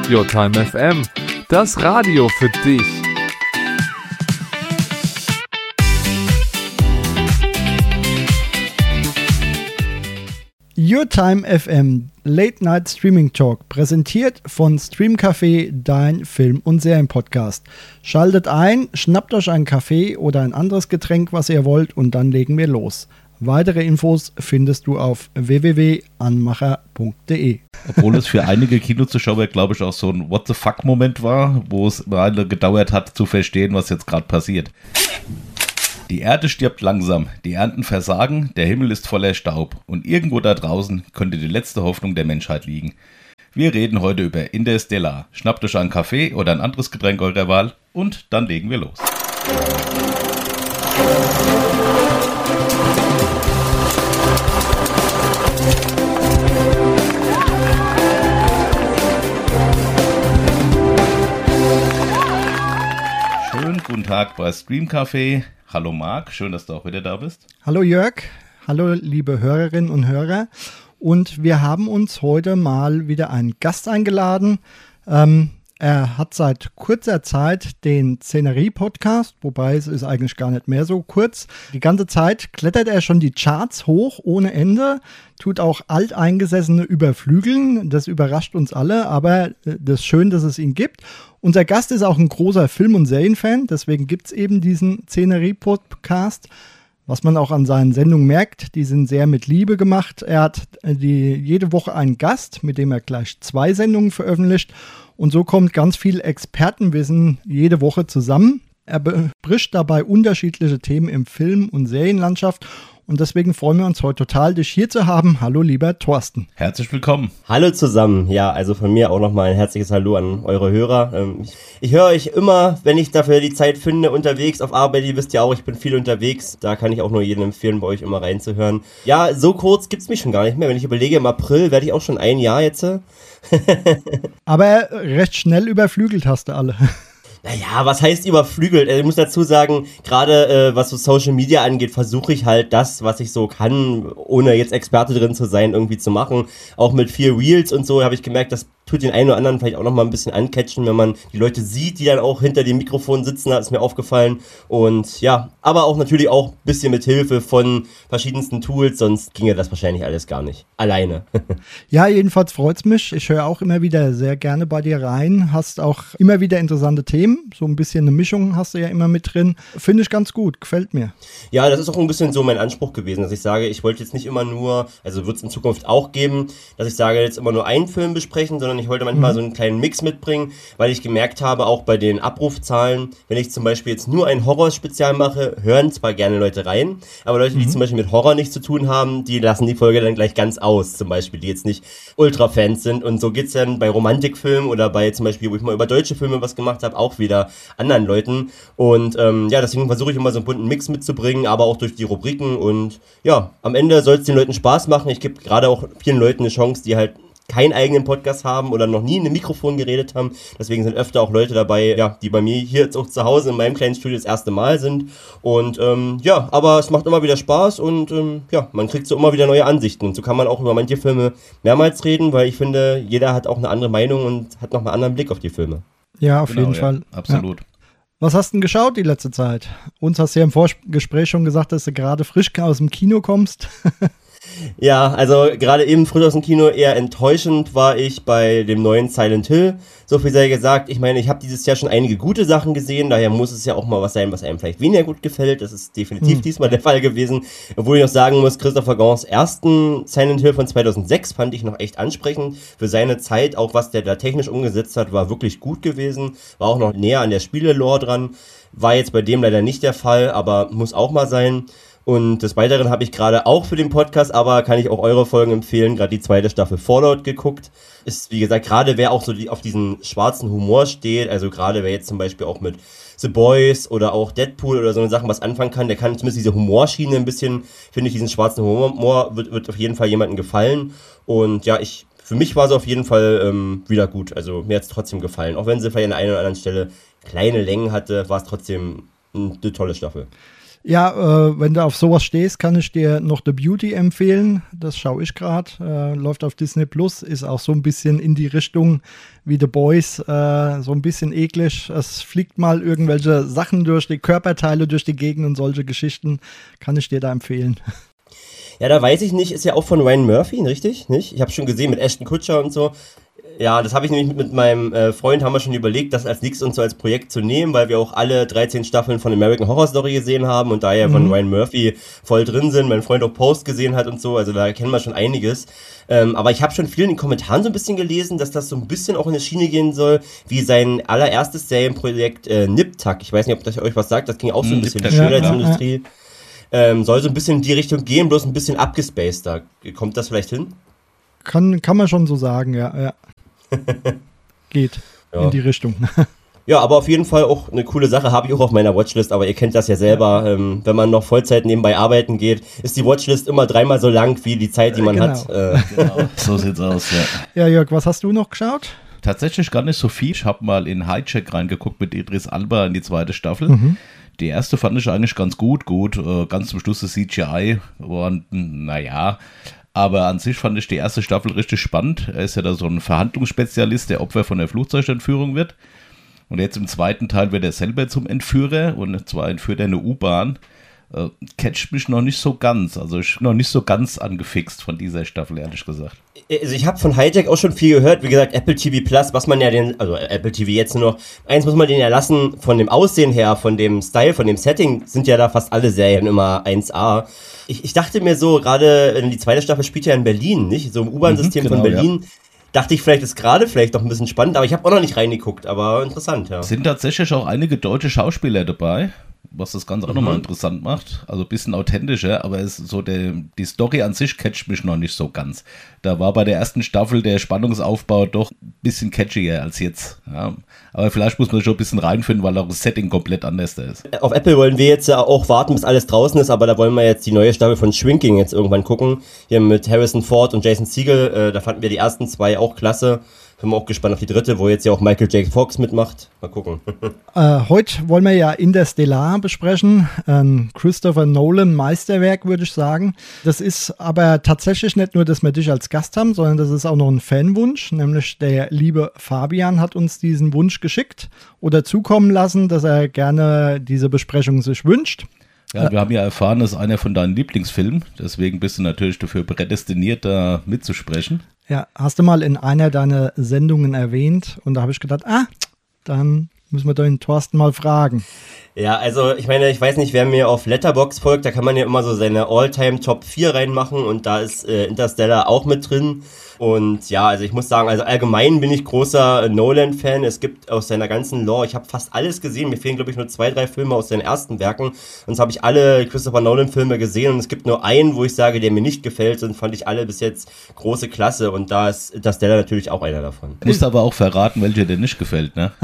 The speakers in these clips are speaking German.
Your Time FM, das Radio für dich. Your Time FM, Late Night Streaming Talk, präsentiert von Stream Café, dein Film- und Serienpodcast. Schaltet ein, schnappt euch einen Kaffee oder ein anderes Getränk, was ihr wollt, und dann legen wir los. Weitere Infos findest du auf www.anmacher.de. Obwohl es für einige Kinozuschauer, glaube ich, auch so ein What-the-fuck-Moment war, wo es eine gedauert hat, zu verstehen, was jetzt gerade passiert. Die Erde stirbt langsam, die Ernten versagen, der Himmel ist voller Staub und irgendwo da draußen könnte die letzte Hoffnung der Menschheit liegen. Wir reden heute über Interstellar. Schnappt euch einen Kaffee oder ein anderes Getränk eurer Wahl und dann legen wir los. Schönen guten Tag bei Stream Café. Hallo Marc, schön, dass du auch wieder da bist. Hallo Jörg, hallo liebe Hörerinnen und Hörer. Und wir haben uns heute mal wieder einen Gast eingeladen. Er hat seit kurzer Zeit den Szenerie-Podcast, wobei es ist eigentlich gar nicht mehr so kurz. Die ganze Zeit klettert er schon die Charts hoch ohne Ende, tut auch Alteingesessene überflügeln. Das überrascht uns alle, aber das ist schön, dass es ihn gibt. Unser Gast ist auch ein großer Film- und Serienfan, deswegen gibt es eben diesen Szenerie-Podcast. Was man auch an seinen Sendungen merkt, die sind sehr mit Liebe gemacht. Er hat jede Woche einen Gast, mit dem er gleich 2 Sendungen veröffentlicht. Und so kommt ganz viel Expertenwissen jede Woche zusammen. Er bespricht dabei unterschiedliche Themen im Film- und Serienlandschaft. Und deswegen freuen wir uns heute total, dich hier zu haben. Hallo, lieber Thorsten. Herzlich willkommen. Hallo zusammen. Ja, also von mir auch nochmal ein herzliches Hallo an eure Hörer. Ich höre euch immer, wenn ich dafür die Zeit finde, unterwegs auf Arbeit. Ihr wisst ja auch, ich bin viel unterwegs. Da kann ich auch nur jedem empfehlen, bei euch immer reinzuhören. Ja, so kurz gibt's mich schon gar nicht mehr. Wenn ich überlege, im April werde ich auch schon 1 Jahr jetzt. Aber recht schnell überflügelt hast du alle. Naja, was heißt überflügelt? Ich muss dazu sagen, gerade was so Social Media angeht, versuche ich halt das, was ich so kann, ohne jetzt Experte drin zu sein, irgendwie zu machen. Auch mit viel Reels und so habe ich gemerkt, das tut den einen oder anderen vielleicht auch nochmal ein bisschen ancatchen, wenn man die Leute sieht, die dann auch hinter dem Mikrofon sitzen, da ist mir aufgefallen. Und ja, aber auch natürlich auch ein bisschen mit Hilfe von verschiedensten Tools, sonst ginge das wahrscheinlich alles gar nicht. Alleine. Ja, jedenfalls freut's mich. Ich höre auch immer wieder sehr gerne bei dir rein. Hast auch immer wieder interessante Themen. So ein bisschen eine Mischung hast du ja immer mit drin. Finde ich ganz gut, gefällt mir. Ja, das ist auch ein bisschen so mein Anspruch gewesen, dass ich sage, ich wollte jetzt nicht immer nur, also wird es in Zukunft auch geben, dass ich sage, jetzt immer nur einen Film besprechen, sondern ich wollte manchmal so einen kleinen Mix mitbringen, weil ich gemerkt habe, auch bei den Abrufzahlen, wenn ich zum Beispiel jetzt nur ein Horror-Spezial mache, hören zwar gerne Leute rein, aber Leute, die zum Beispiel mit Horror nichts zu tun haben, die lassen die Folge dann gleich ganz aus, zum Beispiel, die jetzt nicht Ultra-Fans sind. Und so geht's dann bei Romantikfilmen oder bei zum Beispiel, wo ich mal über deutsche Filme was gemacht habe, auch wieder anderen Leuten. Und ja, deswegen versuche ich immer so einen bunten Mix mitzubringen, aber auch durch die Rubriken. Und ja, am Ende soll es den Leuten Spaß machen. Ich gebe gerade auch vielen Leuten eine Chance, die halt keinen eigenen Podcast haben oder noch nie in einem Mikrofon geredet haben. Deswegen sind öfter auch Leute dabei, ja, die bei mir hier jetzt auch zu Hause in meinem kleinen Studio das erste Mal sind. Und ja, aber es macht immer wieder Spaß und ja, man kriegt so immer wieder neue Ansichten. Und so kann man auch über manche Filme mehrmals reden, weil ich finde, jeder hat auch eine andere Meinung und hat noch einen anderen Blick auf die Filme. Ja, auf jeden Fall. Absolut. Ja. Was hast du denn geschaut die letzte Zeit? Uns hast du ja im Vorgespräch schon gesagt, dass du gerade frisch aus dem Kino kommst. Ja, also gerade eben frisch aus dem Kino, eher enttäuschend war ich bei dem neuen Silent Hill. So viel sei gesagt, ich meine, ich habe dieses Jahr schon einige gute Sachen gesehen, daher muss es ja auch mal was sein, was einem vielleicht weniger gut gefällt. Das ist definitiv diesmal der Fall gewesen. Obwohl ich noch sagen muss, Christopher Gans ersten Silent Hill von 2006 fand ich noch echt ansprechend. Für seine Zeit, auch was der da technisch umgesetzt hat, war wirklich gut gewesen. War auch noch näher an der Spiele-Lore dran. War jetzt bei dem leider nicht der Fall, aber muss auch mal sein. Und des Weiteren habe ich gerade auch für den Podcast, aber kann ich auch eure Folgen empfehlen, gerade die 2. Staffel Fallout geguckt. Ist, wie gesagt, gerade wer auch so auf diesen schwarzen Humor steht, also gerade wer jetzt zum Beispiel auch mit The Boys oder auch Deadpool oder so eine Sachen was anfangen kann, der kann zumindest diese Humorschiene ein bisschen, finde ich, diesen schwarzen Humor wird auf jeden Fall jemandem gefallen. Und ja, für mich war es auf jeden Fall wieder gut. Also mir hat es trotzdem gefallen. Auch wenn sie vielleicht an der einen oder anderen Stelle kleine Längen hatte, war es trotzdem eine tolle Staffel. Ja, wenn du auf sowas stehst, kann ich dir noch The Beauty empfehlen. Das schaue ich gerade. Läuft auf Disney Plus, ist auch so ein bisschen in die Richtung wie The Boys, so ein bisschen eklig. Es fliegt mal irgendwelche Sachen durch die Körperteile, durch die Gegend und solche Geschichten. Kann ich dir da empfehlen. Ja, da weiß ich nicht, ist ja auch von Ryan Murphy, richtig? Nicht? Ich habe schon gesehen mit Ashton Kutcher und so. Ja, das habe ich nämlich mit meinem Freund, haben wir schon überlegt, das als nächstes uns so als Projekt zu nehmen, weil wir auch alle 13 Staffeln von American Horror Story gesehen haben und da ja von Ryan Murphy voll drin sind, mein Freund auch Post gesehen hat und so, also da kennen wir schon einiges. Aber ich habe schon viel in den Kommentaren so ein bisschen gelesen, dass das so ein bisschen auch in eine Schiene gehen soll, wie sein allererstes Serienprojekt Nip Tuck. Ich weiß nicht, ob das euch was sagt, das ging auch so ein bisschen in die Schönheitsindustrie. Soll so ein bisschen in die Richtung gehen, bloß ein bisschen abgespaceder. Kommt das vielleicht hin? Kann man schon so sagen, ja. Geht in die Richtung. Ja, aber auf jeden Fall auch eine coole Sache, habe ich auch auf meiner Watchlist, aber ihr kennt das ja selber, wenn man noch Vollzeit nebenbei arbeiten geht, ist die Watchlist immer 3-mal so lang wie die Zeit, die man hat. Genau, so sieht's aus, ja. Ja, Jörg, was hast du noch geschaut? Tatsächlich gar nicht so viel. Ich habe mal in Hijack reingeguckt mit Idris Elba in die zweite Staffel. Die erste fand ich eigentlich ganz gut. Ganz zum Schluss das CGI und naja, aber an sich fand ich die erste Staffel richtig spannend. Er ist ja da so ein Verhandlungsspezialist, der Opfer von der Flugzeugentführung wird. Und jetzt im zweiten Teil wird er selber zum Entführer und zwar entführt er eine U-Bahn. Catcht mich noch nicht so ganz. Also ich bin noch nicht so ganz angefixt von dieser Staffel, ehrlich gesagt. Also ich habe von Hijack auch schon viel gehört. Wie gesagt, Apple TV Plus, was man ja also Apple TV jetzt nur noch, eins muss man denen ja lassen, von dem Aussehen her, von dem Style, von dem Setting, sind ja da fast alle Serien immer 1A. Ich dachte mir so, gerade die zweite Staffel spielt ja in Berlin, nicht? So im U-Bahn-System von Berlin. Ja. Dachte ich, vielleicht ist gerade noch ein bisschen spannend, aber ich habe auch noch nicht reingeguckt, aber interessant, ja. Es sind tatsächlich auch einige deutsche Schauspieler dabei, was das Ganze auch nochmal interessant macht. Also ein bisschen authentischer, aber es ist so die Story an sich catcht mich noch nicht so ganz. Da war bei der ersten Staffel der Spannungsaufbau doch ein bisschen catchier als jetzt. Ja. Aber vielleicht muss man schon ein bisschen reinfinden, weil auch das Setting komplett anders ist. Auf Apple wollen wir jetzt ja auch warten, bis alles draußen ist, aber da wollen wir jetzt die neue Staffel von Shrinking jetzt irgendwann gucken. Hier mit Harrison Ford und Jason Segel, da fanden wir die ersten 2 auch klasse. Bin auch gespannt auf die dritte, wo jetzt ja auch Michael J. Fox mitmacht. Mal gucken. Heute wollen wir ja Interstellar besprechen. Christopher Nolan Meisterwerk, würde ich sagen. Das ist aber tatsächlich nicht nur, dass wir dich als Gast haben, sondern das ist auch noch ein Fanwunsch. Nämlich der liebe Fabian hat uns diesen Wunsch geschickt oder zukommen lassen, dass er gerne diese Besprechung sich wünscht. Ja, wir haben ja erfahren, das ist einer von deinen Lieblingsfilmen. Deswegen bist du natürlich dafür prädestiniert, da mitzusprechen. Ja, hast du mal in einer deiner Sendungen erwähnt und da habe ich gedacht, dann müssen wir den Thorsten mal fragen. Ja, also ich meine, ich weiß nicht, wer mir auf Letterboxd folgt, da kann man ja immer so seine All-Time Top 4 reinmachen und da ist Interstellar auch mit drin. Und ja, also ich muss sagen, also allgemein bin ich großer Nolan-Fan. Es gibt aus seiner ganzen Lore, ich habe fast alles gesehen. Mir fehlen, glaube ich, nur 2, 3 Filme aus seinen ersten Werken. Sonst habe ich alle Christopher Nolan-Filme gesehen und es gibt nur einen, wo ich sage, der mir nicht gefällt. Sonst fand ich alle bis jetzt große Klasse und da ist Interstellar natürlich auch einer davon. Du musst aber auch verraten, welcher dir nicht gefällt, ne?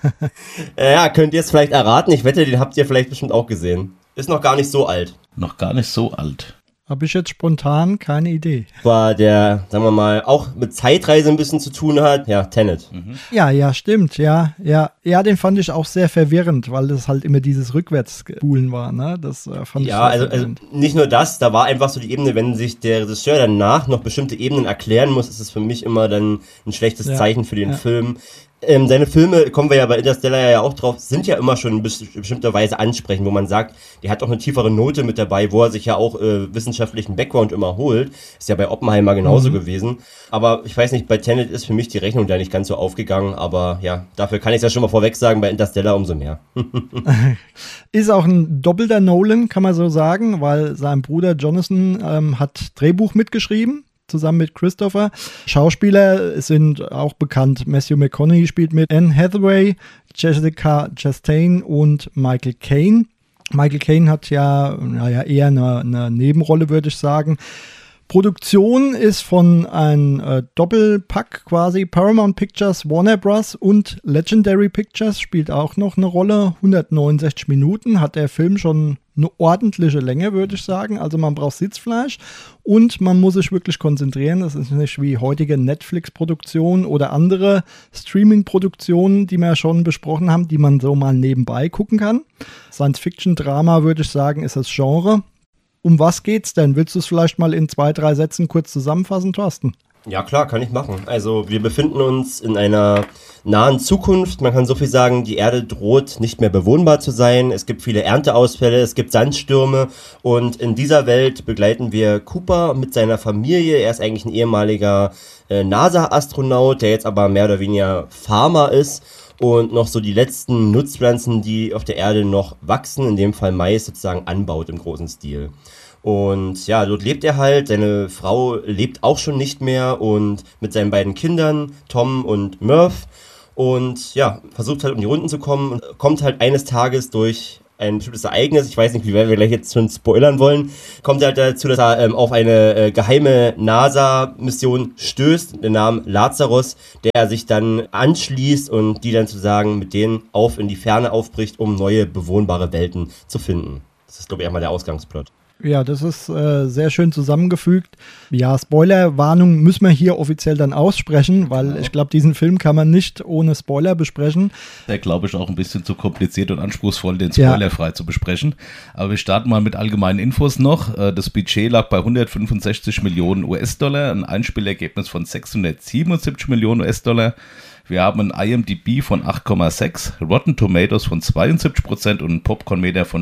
Ja, könnt ihr es vielleicht erraten? Ich wette, den habt ihr vielleicht bestimmt auch gesehen. Ist noch gar nicht so alt. Noch gar nicht so alt. Habe ich jetzt spontan keine Idee. War der, sagen wir mal, auch mit Zeitreise ein bisschen zu tun hat. Ja, Tenet. Ja, stimmt. Ja, den fand ich auch sehr verwirrend, weil das halt immer dieses Rückwärtsspulen war. Ne? Das fand ich sehr verwirrend. Also nicht nur das, da war einfach so die Ebene, wenn sich der Regisseur danach noch bestimmte Ebenen erklären muss, ist es für mich immer dann ein schlechtes Zeichen für den Film. Seine Filme, kommen wir ja bei Interstellar ja auch drauf, sind ja immer schon in bestimmter Weise ansprechend, wo man sagt, die hat auch eine tiefere Note mit dabei, wo er sich ja auch wissenschaftlichen Background immer holt. Ist ja bei Oppenheimer genauso gewesen. Aber ich weiß nicht, bei Tenet ist für mich die Rechnung da nicht ganz so aufgegangen, aber ja, dafür kann ich es ja schon mal vorweg sagen, bei Interstellar umso mehr. Ist auch ein doppelter Nolan, kann man so sagen, weil sein Bruder Jonathan hat Drehbuch mitgeschrieben. Zusammen mit Christopher. Schauspieler sind auch bekannt. Matthew McConaughey spielt mit, Anne Hathaway, Jessica Chastain und Michael Caine. Michael Caine hat ja eher eine Nebenrolle, würde ich sagen. Produktion ist von einem Doppelpack quasi, Paramount Pictures, Warner Bros. Und Legendary Pictures spielt auch noch eine Rolle. 169 Minuten hat der Film schon eine ordentliche Länge, würde ich sagen. Also man braucht Sitzfleisch und man muss sich wirklich konzentrieren. Das ist nicht wie heutige Netflix-Produktionen oder andere Streaming-Produktionen, die wir schon besprochen haben, die man so mal nebenbei gucken kann. Science-Fiction-Drama, würde ich sagen, ist das Genre. Um was geht's denn? Willst du es vielleicht mal in 2, 3 Sätzen kurz zusammenfassen, Thorsten? Ja klar, kann ich machen. Also wir befinden uns in einer nahen Zukunft. Man kann so viel sagen, die Erde droht nicht mehr bewohnbar zu sein. Es gibt viele Ernteausfälle, es gibt Sandstürme und in dieser Welt begleiten wir Cooper mit seiner Familie. Er ist eigentlich ein ehemaliger NASA-Astronaut, der jetzt aber mehr oder weniger Farmer ist und noch so die letzten Nutzpflanzen, die auf der Erde noch wachsen, in dem Fall Mais sozusagen anbaut im großen Stil. Und ja, dort lebt er halt, seine Frau lebt auch schon nicht mehr und mit seinen beiden Kindern, Tom und Murph, und ja, versucht halt um die Runden zu kommen und kommt halt eines Tages durch ein bestimmtes Ereignis, ich weiß nicht, wie weit wir gleich jetzt schon spoilern wollen, kommt er halt dazu, dass er auf eine geheime NASA-Mission stößt, mit dem Namen Lazarus, der er sich dann anschließt und die dann sozusagen mit denen in die Ferne aufbricht, um neue bewohnbare Welten zu finden. Das ist, glaube ich, einmal der Ausgangsplot. Ja, das ist sehr schön zusammengefügt. Ja, Spoilerwarnung müssen wir hier offiziell dann aussprechen, weil ich glaube, diesen Film kann man nicht ohne Spoiler besprechen. Der, glaube ich, auch ein bisschen zu kompliziert und anspruchsvoll, den spoilerfrei zu besprechen. Aber wir starten mal mit allgemeinen Infos noch. Das Budget lag bei 165 Millionen US-Dollar, ein Einspielergebnis von 677 Millionen US-Dollar. Wir haben ein IMDb von 8,6, Rotten Tomatoes von 72% und einen Popcorn-Meter von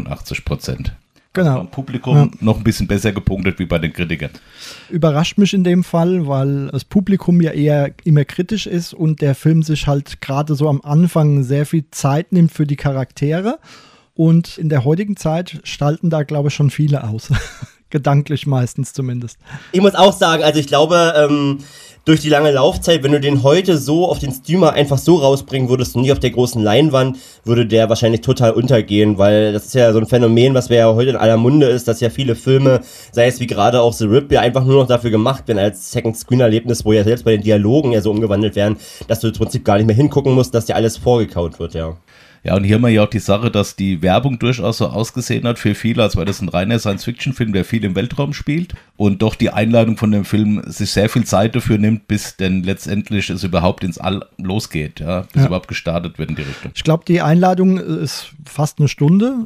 85%. Genau. Beim Publikum noch ein bisschen besser gepunktet wie bei den Kritikern. Überrascht mich in dem Fall, weil das Publikum ja eher immer kritisch ist und der Film sich halt gerade so am Anfang sehr viel Zeit nimmt für die Charaktere. Und in der heutigen Zeit stalten da, glaube ich, schon viele aus. Gedanklich meistens zumindest. Ich muss auch sagen, also ich glaube, durch die lange Laufzeit, wenn du den heute so auf den Streamer einfach so rausbringen würdest und nicht auf der großen Leinwand, würde der wahrscheinlich total untergehen, weil das ist ja so ein Phänomen, was ja heute in aller Munde ist, dass ja viele Filme, sei es wie gerade auch The Rip, ja einfach nur noch dafür gemacht werden als Second-Screen-Erlebnis, wo ja selbst bei den Dialogen ja so umgewandelt werden, dass du im Prinzip gar nicht mehr hingucken musst, dass dir alles vorgekaut wird, ja. Ja, und hier haben wir ja auch die Sache, dass die Werbung durchaus so ausgesehen hat für viele, als wäre das ein reiner Science-Fiction-Film, der viel im Weltraum spielt und doch die Einleitung von dem Film sich sehr viel Zeit dafür nimmt, bis denn letztendlich es überhaupt ins All losgeht, ja, bis überhaupt gestartet wird in die Richtung. Ich glaube, die Einleitung ist fast eine Stunde.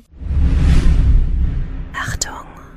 Achtung,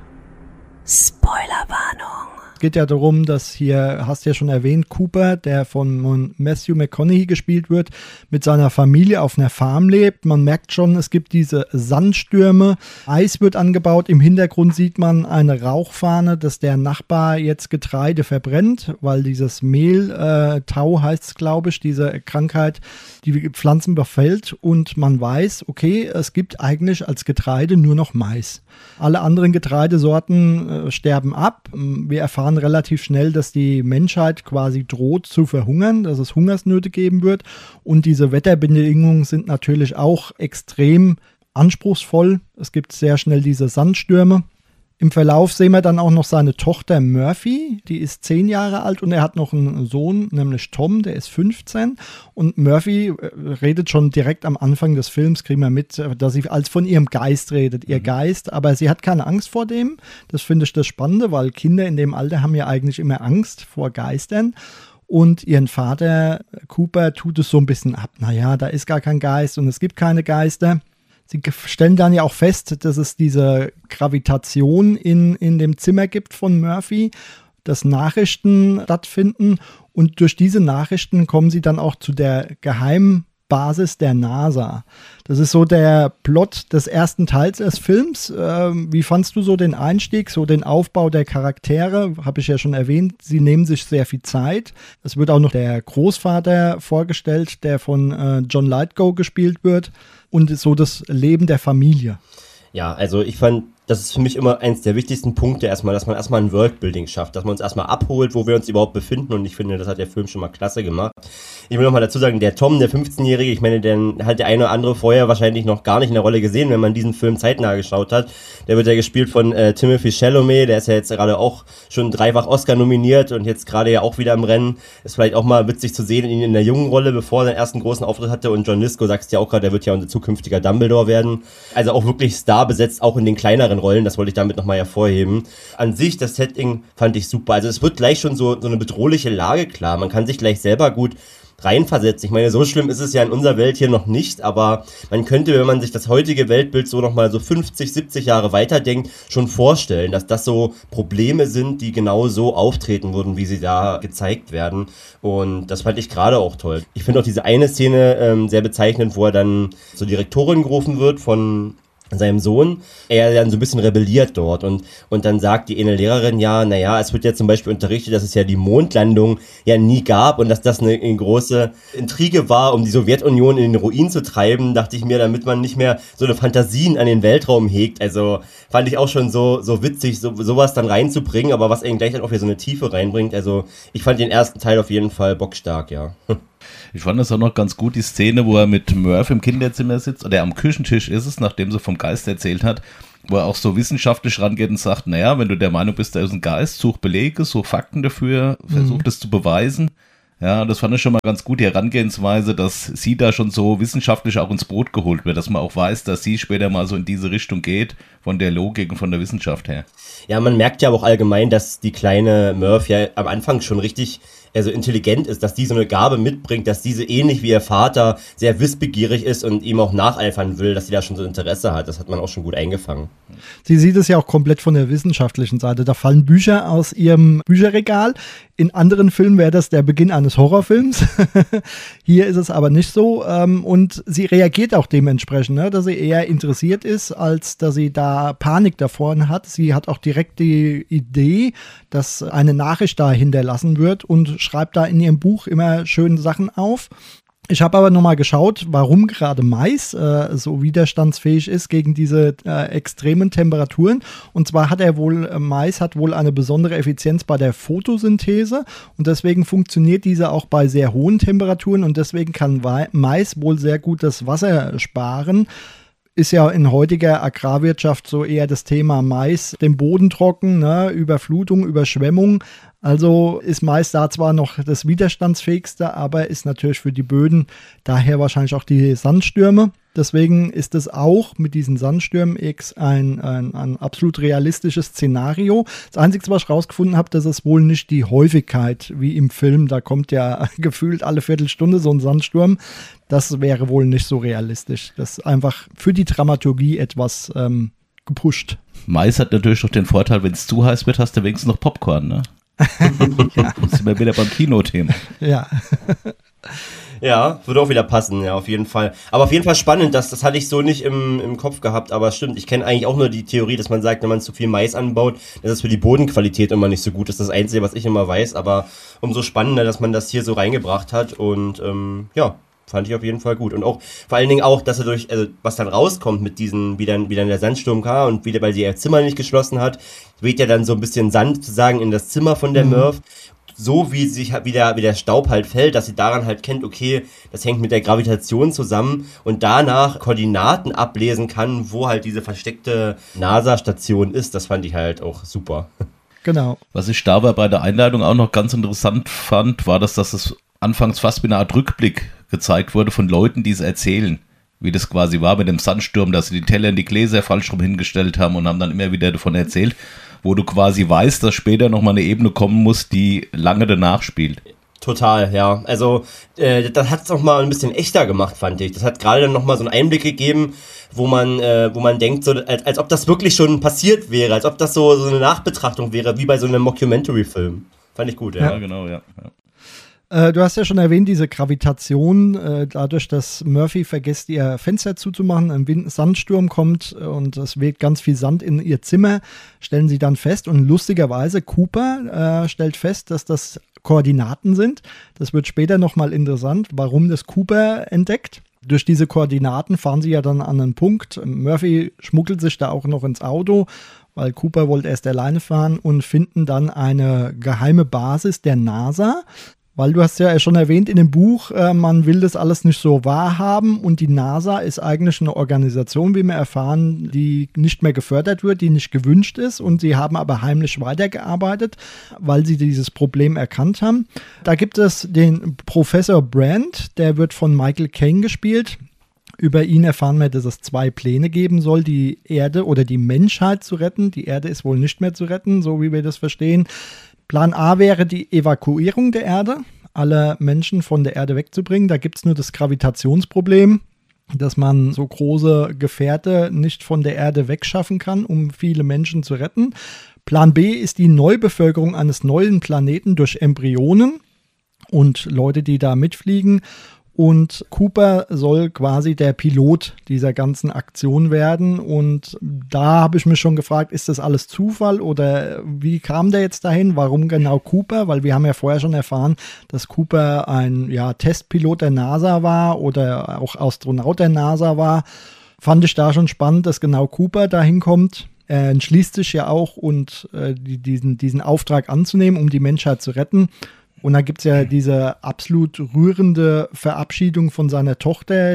Spoilerwarnung. Es geht ja darum, dass hier, hast du ja schon erwähnt, Cooper, der von Matthew McConaughey gespielt wird, mit seiner Familie auf einer Farm lebt. Man merkt schon, es gibt diese Sandstürme, Eis wird angebaut, im Hintergrund sieht man eine Rauchfahne, dass der Nachbar jetzt Getreide verbrennt, weil dieses Mehltau heißt es, glaube ich, diese Krankheit, die Pflanzen befällt und man weiß, okay, es gibt eigentlich als Getreide nur noch Mais. Alle anderen Getreidesorten sterben ab. Wir erfahren relativ schnell, dass die Menschheit quasi droht zu verhungern, dass es Hungersnöte geben wird. Und diese Wetterbedingungen sind natürlich auch extrem anspruchsvoll. Es gibt sehr schnell diese Sandstürme. Im Verlauf sehen wir dann auch noch seine Tochter Murphy, die ist 10 Jahre alt und er hat noch einen Sohn, nämlich Tom, der ist 15. Und Murphy redet schon direkt am Anfang des Films, kriegen wir mit, dass sie als von ihrem Geist redet, ihr Geist, aber sie hat keine Angst vor dem. Das finde ich das Spannende, weil Kinder in dem Alter haben ja eigentlich immer Angst vor Geistern. Und ihren Vater, Cooper, tut es so ein bisschen ab. Naja, da ist gar kein Geist und es gibt keine Geister. Sie stellen dann ja auch fest, dass es diese Gravitation in dem Zimmer gibt von Murphy, dass Nachrichten stattfinden und durch diese Nachrichten kommen sie dann auch zu der Geheimbasis der NASA. Das ist so der Plot des ersten Teils des Films. Wie fandst du so den Einstieg, so den Aufbau der Charaktere? Habe ich ja schon erwähnt, sie nehmen sich sehr viel Zeit. Es wird auch noch der Großvater vorgestellt, der von John Lithgow gespielt wird. Und so das Leben der Familie. Ja, also ich fand, das ist für mich immer eins der wichtigsten Punkte erstmal, dass man erstmal ein Worldbuilding schafft, dass man uns erstmal abholt, wo wir uns überhaupt befinden und ich finde, das hat der Film schon mal klasse gemacht. Ich will nochmal dazu sagen, der Tom, der 15-Jährige, ich meine, den hat der eine oder andere vorher wahrscheinlich noch gar nicht in der Rolle gesehen, wenn man diesen Film zeitnah geschaut hat. Der wird ja gespielt von Timothée Chalamet, der ist ja jetzt gerade auch schon 3-fach Oscar nominiert und jetzt gerade ja auch wieder im Rennen. Ist vielleicht auch mal witzig zu sehen, ihn in der jungen Rolle, bevor er seinen ersten großen Auftritt hatte. Und John Lithgow, sagst du ja auch gerade, der wird ja unser zukünftiger Dumbledore werden. Also auch wirklich Star besetzt, auch in den kleineren Rollen, das wollte ich damit nochmal hervorheben. An sich, das Setting fand ich super. Also es wird gleich schon so eine bedrohliche Lage klar. Man kann sich gleich selber gut reinversetzen. Ich meine, so schlimm ist es ja in unserer Welt hier noch nicht, aber man könnte, wenn man sich das heutige Weltbild so nochmal so 50, 70 Jahre weiterdenkt, schon vorstellen, dass das so Probleme sind, die genau so auftreten würden, wie sie da gezeigt werden. Und das fand ich gerade auch toll. Ich finde auch diese eine Szene sehr bezeichnend, wo er dann zur Direktorin gerufen wird von seinem Sohn, er dann so ein bisschen rebelliert dort und dann sagt die eine Lehrerin, ja, naja, es wird ja zum Beispiel unterrichtet, dass es ja die Mondlandung ja nie gab und dass das eine große Intrige war, um die Sowjetunion in den Ruin zu treiben, dachte ich mir, damit man nicht mehr so eine Fantasien an den Weltraum hegt, also fand ich auch schon so witzig, sowas dann reinzubringen, aber was eben gleich dann auch wieder so eine Tiefe reinbringt, also ich fand den ersten Teil auf jeden Fall bockstark, ja. Ich fand das auch noch ganz gut, die Szene, wo er mit Murph im Kinderzimmer sitzt, oder am Küchentisch ist es, nachdem sie vom Geist erzählt hat, wo er auch so wissenschaftlich rangeht und sagt, naja, wenn du der Meinung bist, da ist ein Geist, such Belege, such Fakten dafür, versuch das zu beweisen. Ja, das fand ich schon mal ganz gut, die Herangehensweise, dass sie da schon so wissenschaftlich auch ins Boot geholt wird, dass man auch weiß, dass sie später mal so in diese Richtung geht, von der Logik und von der Wissenschaft her. Ja, man merkt ja aber auch allgemein, dass die kleine Murph ja am Anfang schon richtig intelligent ist, dass die so eine Gabe mitbringt, dass diese ähnlich wie ihr Vater sehr wissbegierig ist und ihm auch nacheifern will, dass sie da schon so Interesse hat. Das hat man auch schon gut eingefangen. Sie sieht es ja auch komplett von der wissenschaftlichen Seite. Da fallen Bücher aus ihrem Bücherregal. In anderen Filmen wäre das der Beginn eines Horrorfilms. Hier ist es aber nicht so. Und sie reagiert auch dementsprechend, ne? Dass sie eher interessiert ist, als dass sie da Panik davor hat. Sie hat auch direkt die Idee, dass eine Nachricht da hinterlassen wird und schreibt da in ihrem Buch immer schöne Sachen auf. Ich habe aber nochmal geschaut, warum gerade Mais so widerstandsfähig ist gegen diese extremen Temperaturen. Und zwar hat Mais hat wohl eine besondere Effizienz bei der Photosynthese und deswegen funktioniert diese auch bei sehr hohen Temperaturen und deswegen kann Mais wohl sehr gut das Wasser sparen. Ist ja in heutiger Agrarwirtschaft so eher das Thema Mais, den Boden trocken, ne, Überflutung, Überschwemmung. Also ist Mais da zwar noch das widerstandsfähigste, aber ist natürlich für die Böden daher wahrscheinlich auch die Sandstürme. Deswegen ist es auch mit diesen Sandstürmen ein absolut realistisches Szenario. Das Einzige, was ich rausgefunden habe, das ist wohl nicht die Häufigkeit wie im Film. Da kommt ja gefühlt alle Viertelstunde so ein Sandsturm. Das wäre wohl nicht so realistisch. Das ist einfach für die Dramaturgie etwas gepusht. Mais hat natürlich noch den Vorteil, wenn es zu heiß wird, hast du wenigstens noch Popcorn, ne? Ja. Das sind wir wieder beim Kinothema. Ja. Ja, würde auch wieder passen, ja, auf jeden Fall. Aber auf jeden Fall spannend, das hatte ich so nicht im Kopf gehabt, aber stimmt, ich kenne eigentlich auch nur die Theorie, dass man sagt, wenn man zu viel Mais anbaut, dass es für die Bodenqualität immer nicht so gut ist. Das ist das Einzige, was ich immer weiß, aber umso spannender, dass man das hier so reingebracht hat und ja, fand ich auf jeden Fall gut. Und auch, vor allen Dingen auch, dass er was dann rauskommt mit diesen, wie dann der Sandsturm kam und wieder, weil sie ihr Zimmer nicht geschlossen hat, weht ja dann so ein bisschen Sand sozusagen in das Zimmer von der Murph. So wie der Staub halt fällt, dass sie daran halt kennt, okay, das hängt mit der Gravitation zusammen und danach Koordinaten ablesen kann, wo halt diese versteckte NASA-Station ist. Das fand ich halt auch super. Genau. Was ich dabei bei der Einleitung auch noch ganz interessant fand, war, dass es anfangs fast wie eine Art Rückblick gezeigt wurde von Leuten, die es erzählen, wie das quasi war mit dem Sandsturm, dass sie die Teller in die Gläser falsch rum hingestellt haben und haben dann immer wieder davon erzählt, wo du quasi weißt, dass später nochmal eine Ebene kommen muss, die lange danach spielt. Total, ja. Also das hat es noch mal ein bisschen echter gemacht, fand ich. Das hat gerade dann noch mal so einen Einblick gegeben, wo man denkt, so, als ob das wirklich schon passiert wäre, als ob das so eine Nachbetrachtung wäre, wie bei so einem Mockumentary-Film. Fand ich gut, ja. Ja, genau, ja. Du hast ja schon erwähnt, diese Gravitation, dadurch, dass Murphy vergisst, ihr Fenster zuzumachen, ein Sandsturm kommt und es weht ganz viel Sand in ihr Zimmer, stellen sie dann fest und lustigerweise Cooper stellt fest, dass das Koordinaten sind. Das wird später nochmal interessant, warum das Cooper entdeckt. Durch diese Koordinaten fahren sie ja dann an einen Punkt. Murphy schmuggelt sich da auch noch ins Auto, weil Cooper wollte erst alleine fahren und finden dann eine geheime Basis der NASA. Weil du hast ja schon erwähnt in dem Buch, man will das alles nicht so wahrhaben und die NASA ist eigentlich eine Organisation, wie wir erfahren, die nicht mehr gefördert wird, die nicht gewünscht ist und sie haben aber heimlich weitergearbeitet, weil sie dieses Problem erkannt haben. Da gibt es den Professor Brand, der wird von Michael Caine gespielt. Über ihn erfahren wir, dass es 2 Pläne geben soll, die Erde oder die Menschheit zu retten. Die Erde ist wohl nicht mehr zu retten, so wie wir das verstehen. Plan A wäre die Evakuierung der Erde, alle Menschen von der Erde wegzubringen. Da gibt es nur das Gravitationsproblem, dass man so große Gefährte nicht von der Erde wegschaffen kann, um viele Menschen zu retten. Plan B ist die Neubevölkerung eines neuen Planeten durch Embryonen und Leute, die da mitfliegen. Und Cooper soll quasi der Pilot dieser ganzen Aktion werden. Und da habe ich mich schon gefragt, ist das alles Zufall oder wie kam der jetzt dahin? Warum genau Cooper? Weil wir haben ja vorher schon erfahren, dass Cooper ein Testpilot der NASA war oder auch Astronaut der NASA war. Fand ich da schon spannend, dass genau Cooper dahin kommt. Er entschließt sich ja auch, diesen Auftrag anzunehmen, um die Menschheit zu retten. Und dann gibt es ja diese absolut rührende Verabschiedung von seiner Tochter,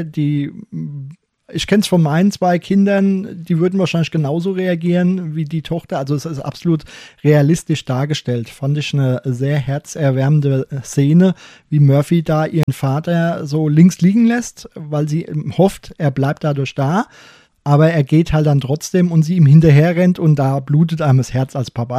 ich kenne es von meinen 2 Kindern, die würden wahrscheinlich genauso reagieren wie die Tochter. Also es ist absolut realistisch dargestellt. Fand ich eine sehr herzerwärmende Szene, wie Murphy da ihren Vater so links liegen lässt, weil sie hofft, er bleibt dadurch da. Aber er geht halt dann trotzdem und sie ihm hinterher rennt und da blutet einem das Herz als Papa.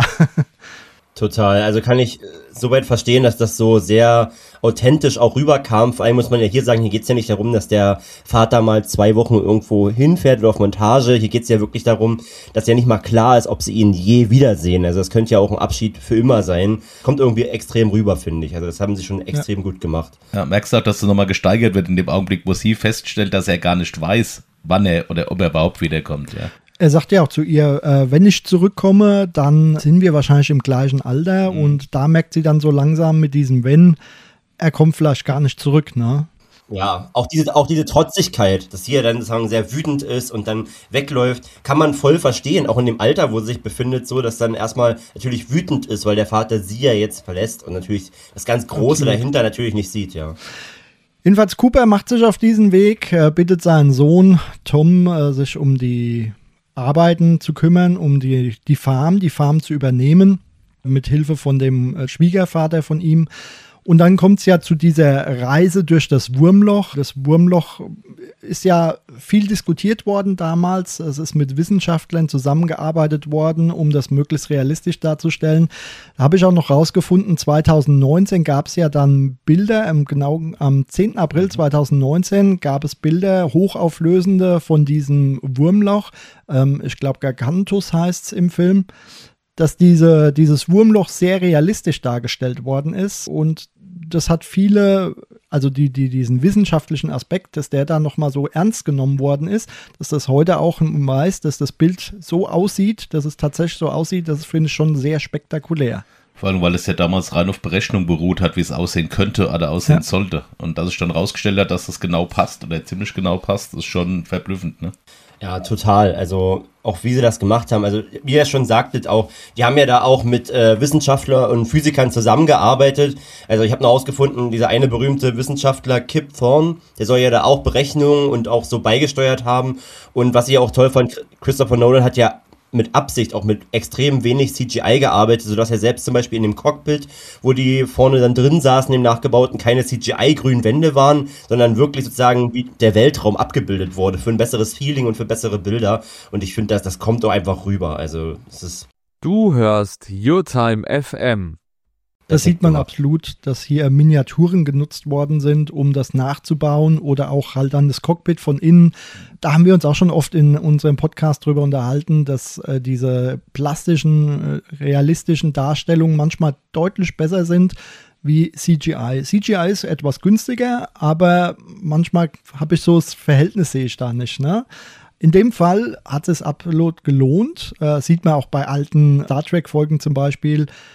Total, also kann ich soweit verstehen, dass das so sehr authentisch auch rüberkam. Vor allem muss man ja hier sagen, hier geht's ja nicht darum, dass der Vater mal 2 Wochen irgendwo hinfährt oder auf Montage. Hier geht's ja wirklich darum, dass ja nicht mal klar ist, ob sie ihn je wiedersehen. Also das könnte ja auch ein Abschied für immer sein. Kommt irgendwie extrem rüber, finde ich. Also das haben sie schon extrem gut gemacht. Ja, merkst du auch, dass das nochmal gesteigert wird in dem Augenblick, wo sie feststellt, dass er gar nicht weiß, wann er oder ob er überhaupt wiederkommt, ja. Er sagt ja auch zu ihr, wenn ich zurückkomme, dann sind wir wahrscheinlich im gleichen Alter. Und da merkt sie dann so langsam mit diesem Wenn, er kommt vielleicht gar nicht zurück, ne? Ja, auch diese Trotzigkeit, dass sie ja dann sozusagen sehr wütend ist und dann wegläuft, kann man voll verstehen, auch in dem Alter, wo sie sich befindet, so, dass dann erstmal natürlich wütend ist, weil der Vater sie ja jetzt verlässt und natürlich das ganz Große dahinter natürlich nicht sieht, ja. Jedenfalls Cooper macht sich auf diesen Weg, bittet seinen Sohn Tom, sich um die Arbeiten zu kümmern, um die Farm zu übernehmen, mit Hilfe von dem Schwiegervater von ihm. Und dann kommt es ja zu dieser Reise durch das Wurmloch. Das Wurmloch ist ja viel diskutiert worden damals. Es ist mit Wissenschaftlern zusammengearbeitet worden, um das möglichst realistisch darzustellen. Da habe ich auch noch rausgefunden, 2019 gab es ja dann Bilder, genau am 10. April 2019 gab es Bilder, hochauflösende von diesem Wurmloch. Ich glaube, Gargantus heißt es im Film. Dass dieses Wurmloch sehr realistisch dargestellt worden ist und das hat viele, also diesen wissenschaftlichen Aspekt, dass der da nochmal so ernst genommen worden ist, dass das heute auch weiß, dass das Bild so aussieht, dass es tatsächlich so aussieht, das finde ich schon sehr spektakulär. Vor allem, weil es ja damals rein auf Berechnung beruht hat, wie es aussehen könnte oder aussehen sollte. Und dass es dann rausgestellt hat, dass das genau passt oder ziemlich genau passt, ist schon verblüffend, ne? Ja, total. Also auch wie sie das gemacht haben. Also wie ihr schon sagtet, auch die haben ja da auch mit Wissenschaftlern und Physikern zusammengearbeitet. Also ich habe noch herausgefunden, dieser eine berühmte Wissenschaftler Kip Thorne, der soll ja da auch Berechnungen und auch so beigesteuert haben. Und was ich auch toll fand, Christopher Nolan hat ja mit Absicht auch mit extrem wenig CGI gearbeitet, sodass er selbst zum Beispiel in dem Cockpit, wo die vorne dann drin saßen, im Nachgebauten, keine CGI-grünen Wände waren, sondern wirklich sozusagen wie der Weltraum abgebildet wurde, für ein besseres Feeling und für bessere Bilder. Und ich finde, das kommt doch einfach rüber. Also, es ist. Du hörst YourTime FM. Das sieht man absolut, dass hier Miniaturen genutzt worden sind, um das nachzubauen oder auch halt dann das Cockpit von innen. Da haben wir uns auch schon oft in unserem Podcast drüber unterhalten, dass diese plastischen, realistischen Darstellungen manchmal deutlich besser sind wie CGI. CGI ist etwas günstiger, aber manchmal habe ich so das Verhältnis, sehe ich da nicht, ne? In dem Fall hat es absolut gelohnt, sieht man auch bei alten Star Trek-Folgen zum Beispiel.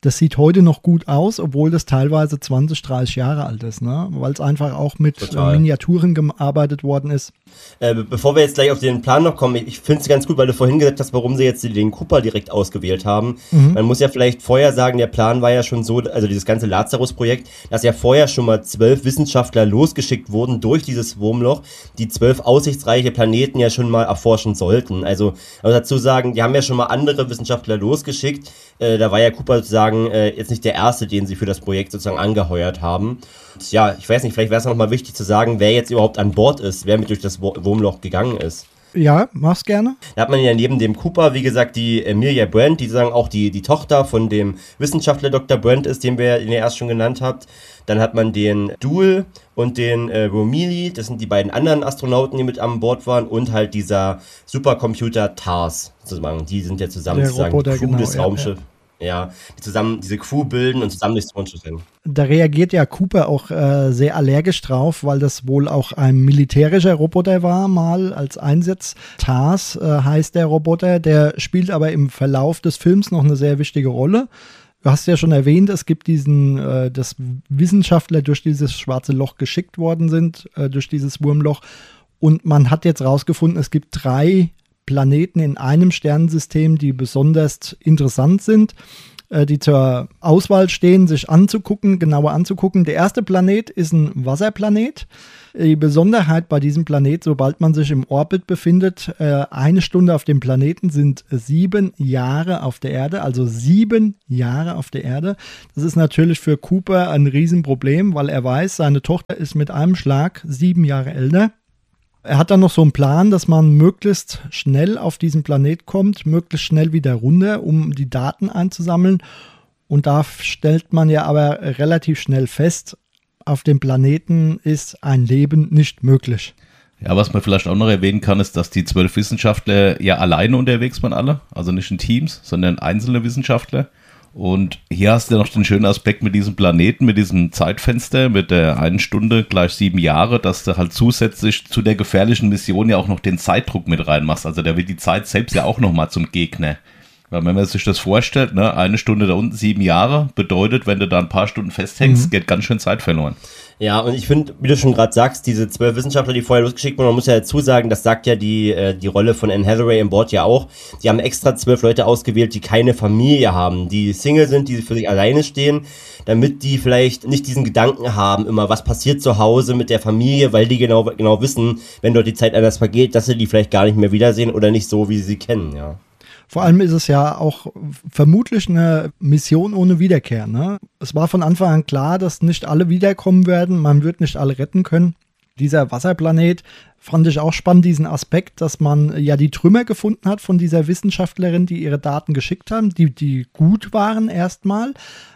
Das sieht heute noch gut aus, obwohl das teilweise 20, 30 Jahre alt ist, ne? Weil es einfach auch mit Miniaturen gearbeitet worden ist. Bevor wir jetzt gleich auf den Plan noch kommen, ich finde es ganz gut, weil du vorhin gesagt hast, warum sie jetzt den Cooper direkt ausgewählt haben. Man muss ja vielleicht vorher sagen, der Plan war ja schon so, also dieses ganze Lazarus-Projekt, dass ja vorher schon mal 12 Wissenschaftler losgeschickt wurden durch dieses Wurmloch, die 12 aussichtsreiche Planeten ja schon mal erforschen sollten. Also dazu sagen, die haben ja schon mal andere Wissenschaftler losgeschickt. Da war ja Cooper sozusagen jetzt nicht der Erste, den sie für das Projekt sozusagen angeheuert haben. Und ja, ich weiß nicht, vielleicht wäre es nochmal wichtig zu sagen, wer jetzt überhaupt an Bord ist, wer mit durch das Wurmloch gegangen ist. Ja, mach's gerne. Da hat man ja neben dem Cooper, wie gesagt, die Emilia Brent, die sozusagen auch die Tochter von dem Wissenschaftler Dr. Brent ist, den ihr erst schon genannt habt. Dann hat man den Duel und den Romilly, das sind die beiden anderen Astronauten, die mit an Bord waren, und halt dieser Supercomputer TARS, sozusagen. Die sind ja zusammen der sozusagen Roboter, die Crew genau, des Raumschiffs. Ja, die zusammen diese Crew bilden und zusammen durchs Raumschiff rennen. Da reagiert ja Cooper auch sehr allergisch drauf, weil das wohl auch ein militärischer Roboter war, mal als Einsatz. TARS heißt der Roboter, der spielt aber im Verlauf des Films noch eine sehr wichtige Rolle. Du hast ja schon erwähnt, es gibt dass Wissenschaftler durch dieses schwarze Loch geschickt worden sind, durch dieses Wurmloch. Und man hat jetzt rausgefunden, es gibt 3 Planeten in einem Sternensystem, die besonders interessant sind, die zur Auswahl stehen, sich anzugucken, genauer anzugucken. Der erste Planet ist ein Wasserplanet. Die Besonderheit bei diesem Planet, sobald man sich im Orbit befindet, 1 Stunde auf dem Planeten sind 7 Jahre auf der Erde, also 7 Jahre auf der Erde. Das ist natürlich für Cooper ein Riesenproblem, weil er weiß, seine Tochter ist mit einem Schlag 7 Jahre älter. Er hat dann noch so einen Plan, dass man möglichst schnell auf diesen Planet kommt, möglichst schnell wieder runter, um die Daten einzusammeln. Und da stellt man ja aber relativ schnell fest, auf dem Planeten ist ein Leben nicht möglich. Ja, was man vielleicht auch noch erwähnen kann, ist, dass die 12 Wissenschaftler ja alleine unterwegs waren alle, also nicht in Teams, sondern einzelne Wissenschaftler. Und hier hast du ja noch den schönen Aspekt mit diesem Planeten, mit diesem Zeitfenster, mit der 1 Stunde gleich 7 Jahre, dass du halt zusätzlich zu der gefährlichen Mission ja auch noch den Zeitdruck mit reinmachst. Also da wird die Zeit selbst ja auch nochmal zum Gegner. Weil wenn man sich das vorstellt, ne, 1 Stunde da unten 7 Jahre, bedeutet, wenn du da ein paar Stunden festhängst, geht ganz schön Zeit verloren. Ja, und ich finde, wie du schon gerade sagst, diese 12 Wissenschaftler, die vorher losgeschickt wurden, man muss ja dazu sagen, das sagt ja die Rolle von Anne Hathaway an Bord ja auch, die haben extra 12 Leute ausgewählt, die keine Familie haben, die Single sind, die für sich alleine stehen, damit die vielleicht nicht diesen Gedanken haben, immer, was passiert zu Hause mit der Familie, weil die genau wissen, wenn dort die Zeit anders vergeht, dass sie die vielleicht gar nicht mehr wiedersehen oder nicht so, wie sie sie kennen, ja. Vor allem ist es ja auch vermutlich eine Mission ohne Wiederkehr. Ne? Es war von Anfang an klar, dass nicht alle wiederkommen werden. Man wird nicht alle retten können. Dieser Wasserplanet fand ich auch spannend, diesen Aspekt, dass man ja die Trümmer gefunden hat von dieser Wissenschaftlerin, die ihre Daten geschickt haben, die gut waren erstmal.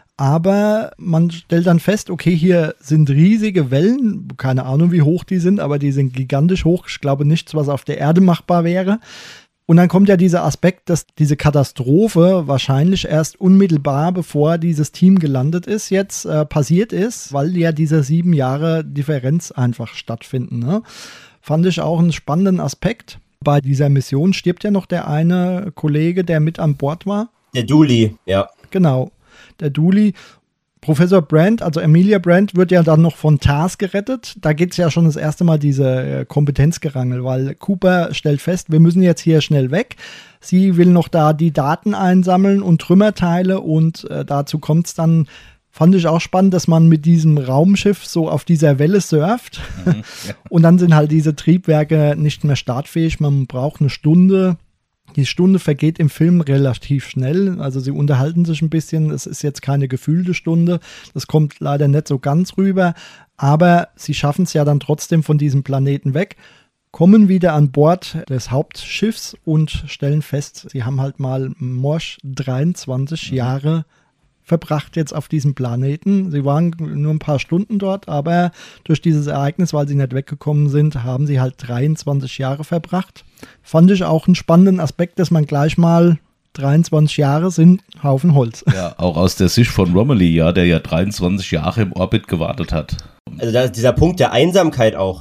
Aber man stellt dann fest, okay, hier sind riesige Wellen, keine Ahnung, wie hoch die sind, aber die sind gigantisch hoch. Ich glaube nichts, was auf der Erde machbar wäre. Und dann kommt ja dieser Aspekt, dass diese Katastrophe wahrscheinlich erst unmittelbar, bevor dieses Team gelandet ist, jetzt passiert ist, weil ja diese 7 Jahre Differenz einfach stattfinden. Ne? Fand ich auch einen spannenden Aspekt. Bei dieser Mission stirbt ja noch der eine Kollege, der mit an Bord war. Der Dooley, ja. Genau, der Dooley. Professor Brent, also Emilia Brent, wird ja dann noch von TARS gerettet. Da geht es ja schon das erste Mal diese Kompetenzgerangel, weil Cooper stellt fest, wir müssen jetzt hier schnell weg. Sie will noch da die Daten einsammeln und Trümmerteile und dazu kommt es dann, fand ich auch spannend, dass man mit diesem Raumschiff so auf dieser Welle surft. Ja. Und dann sind halt diese Triebwerke nicht mehr startfähig. Man braucht eine Stunde. Die Stunde vergeht im Film relativ schnell, also sie unterhalten sich ein bisschen, es ist jetzt keine gefühlte Stunde, das kommt leider nicht so ganz rüber, aber sie schaffen es ja dann trotzdem von diesem Planeten weg, kommen wieder an Bord des Hauptschiffs und stellen fest, sie haben halt mal morsch 23 Jahre verbracht jetzt auf diesem Planeten. Sie waren nur ein paar Stunden dort, aber durch dieses Ereignis, weil sie nicht weggekommen sind, haben sie halt 23 Jahre verbracht. Fand ich auch einen spannenden Aspekt, dass man gleich mal 23 Jahre sind, Haufen Holz. Ja, auch aus der Sicht von Romilly, ja, der ja 23 Jahre im Orbit gewartet hat. Also dieser Punkt der Einsamkeit auch.